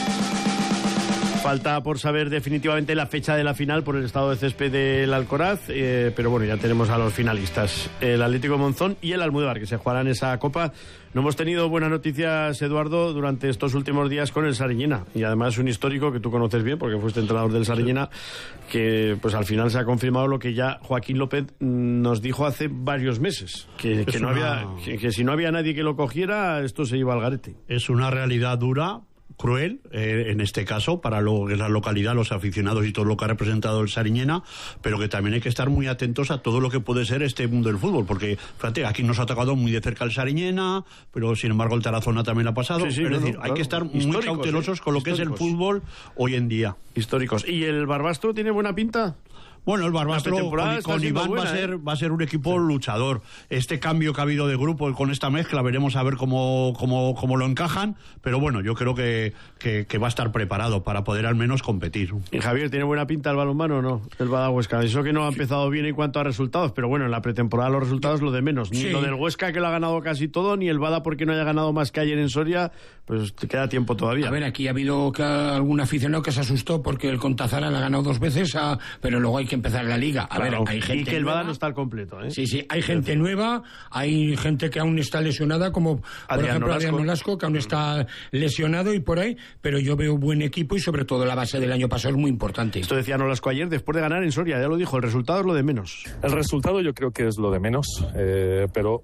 Falta por saber definitivamente la fecha de la final por el estado de césped del Alcoraz, pero bueno, ya tenemos a los finalistas, el Atlético de Monzón y el Almudévar, que se jugarán esa Copa. No hemos tenido buenas noticias, Eduardo, durante estos últimos días con el Sariñena, y además un histórico que tú conoces bien porque fuiste entrenador del Sariñena, que pues al final se ha confirmado lo que ya Joaquín López nos dijo hace varios meses, que si no había nadie que lo cogiera, esto se iba al garete. Es una realidad dura, cruel, en este caso, para la localidad, los aficionados y todo lo que ha representado el Sariñena, pero que también hay que estar muy atentos a todo lo que puede ser este mundo del fútbol, porque, fíjate, aquí nos ha tocado muy de cerca el Sariñena, pero sin embargo el Tarazona también lo ha pasado. Sí, es decir, hay que estar muy cautelosos con lo que es el fútbol hoy en día. Históricos. ¿Y el Barbastro tiene buena pinta? Bueno, el Barbastro con Iván va a ser un equipo luchador. Este cambio que ha habido de grupo con esta mezcla, veremos a ver cómo lo encajan, pero bueno, yo creo que va a estar preparado para poder al menos competir. Y Javier, ¿tiene buena pinta el balonmano o no? El Bada Huesca. Eso que no ha empezado bien en cuanto a resultados, pero bueno, en la pretemporada los resultados lo de menos. Ni lo del Huesca, que lo ha ganado casi todo, ni el Bada porque no haya ganado más que ayer en Soria, pues te queda tiempo todavía. A ver, aquí ha habido algún aficionado que se asustó porque el Contazara le ha ganado 2 veces, pero luego hay que empezar la liga. A ver, hay gente y que el nueva. Bada no está al completo, ¿eh? Sí, hay gente nueva, hay gente que aún está lesionada, como por ejemplo Adrián Nolasco, que aún está lesionado y por ahí, pero yo veo buen equipo y sobre todo la base del año pasado es muy importante. Esto decía Nolasco ayer después de ganar en Soria, ya lo dijo, el resultado es lo de menos. El resultado yo creo que es lo de menos, pero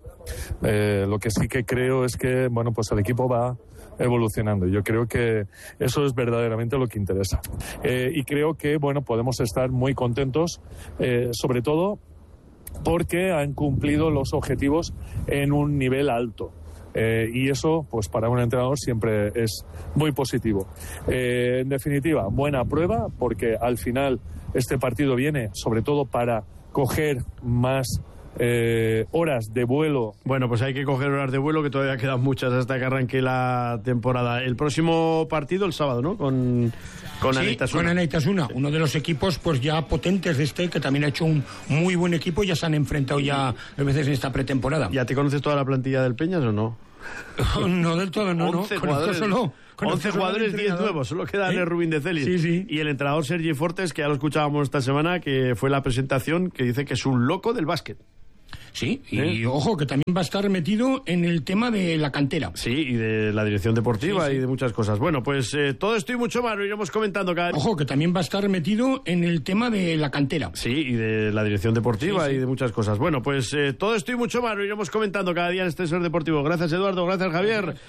lo que sí que creo es que, bueno, pues el equipo va evolucionando. Yo creo que eso es verdaderamente lo que interesa. Y creo que, bueno, podemos estar muy contentos, sobre todo porque han cumplido los objetivos en un nivel alto. Y eso, pues para un entrenador siempre es muy positivo. En definitiva, buena prueba, porque al final este partido viene sobre todo para coger más horas de vuelo. Bueno, pues hay que coger horas de vuelo, que todavía quedan muchas hasta que arranque la temporada. El próximo partido el sábado, ¿no? Con Anaitasuna. Con Anaitasuna, uno de los equipos pues ya potentes de que también ha hecho un muy buen equipo y ya se han enfrentado ya a veces en esta pretemporada. ¿Ya te conoces toda la plantilla del Peñas o no? No del todo, no. 11 jugadores, 11 jugadores, 10 nuevos, solo queda Rubín de Celis. Sí. Y el entrenador Sergi Fortes, que ya lo escuchábamos esta semana, que fue la presentación, que dice que es un loco del básquet. Sí, y ojo, que también va a estar metido en el tema de la cantera. Sí, y de la dirección deportiva y de muchas cosas. Bueno, pues todo esto y mucho más lo iremos comentando cada día. Ojo, que también va a estar metido en el tema de la cantera. Sí, y de la dirección deportiva y de muchas cosas. Bueno, pues todo esto y mucho más lo iremos comentando cada día en este Ser Deportivo. Gracias, Eduardo. Gracias, Javier.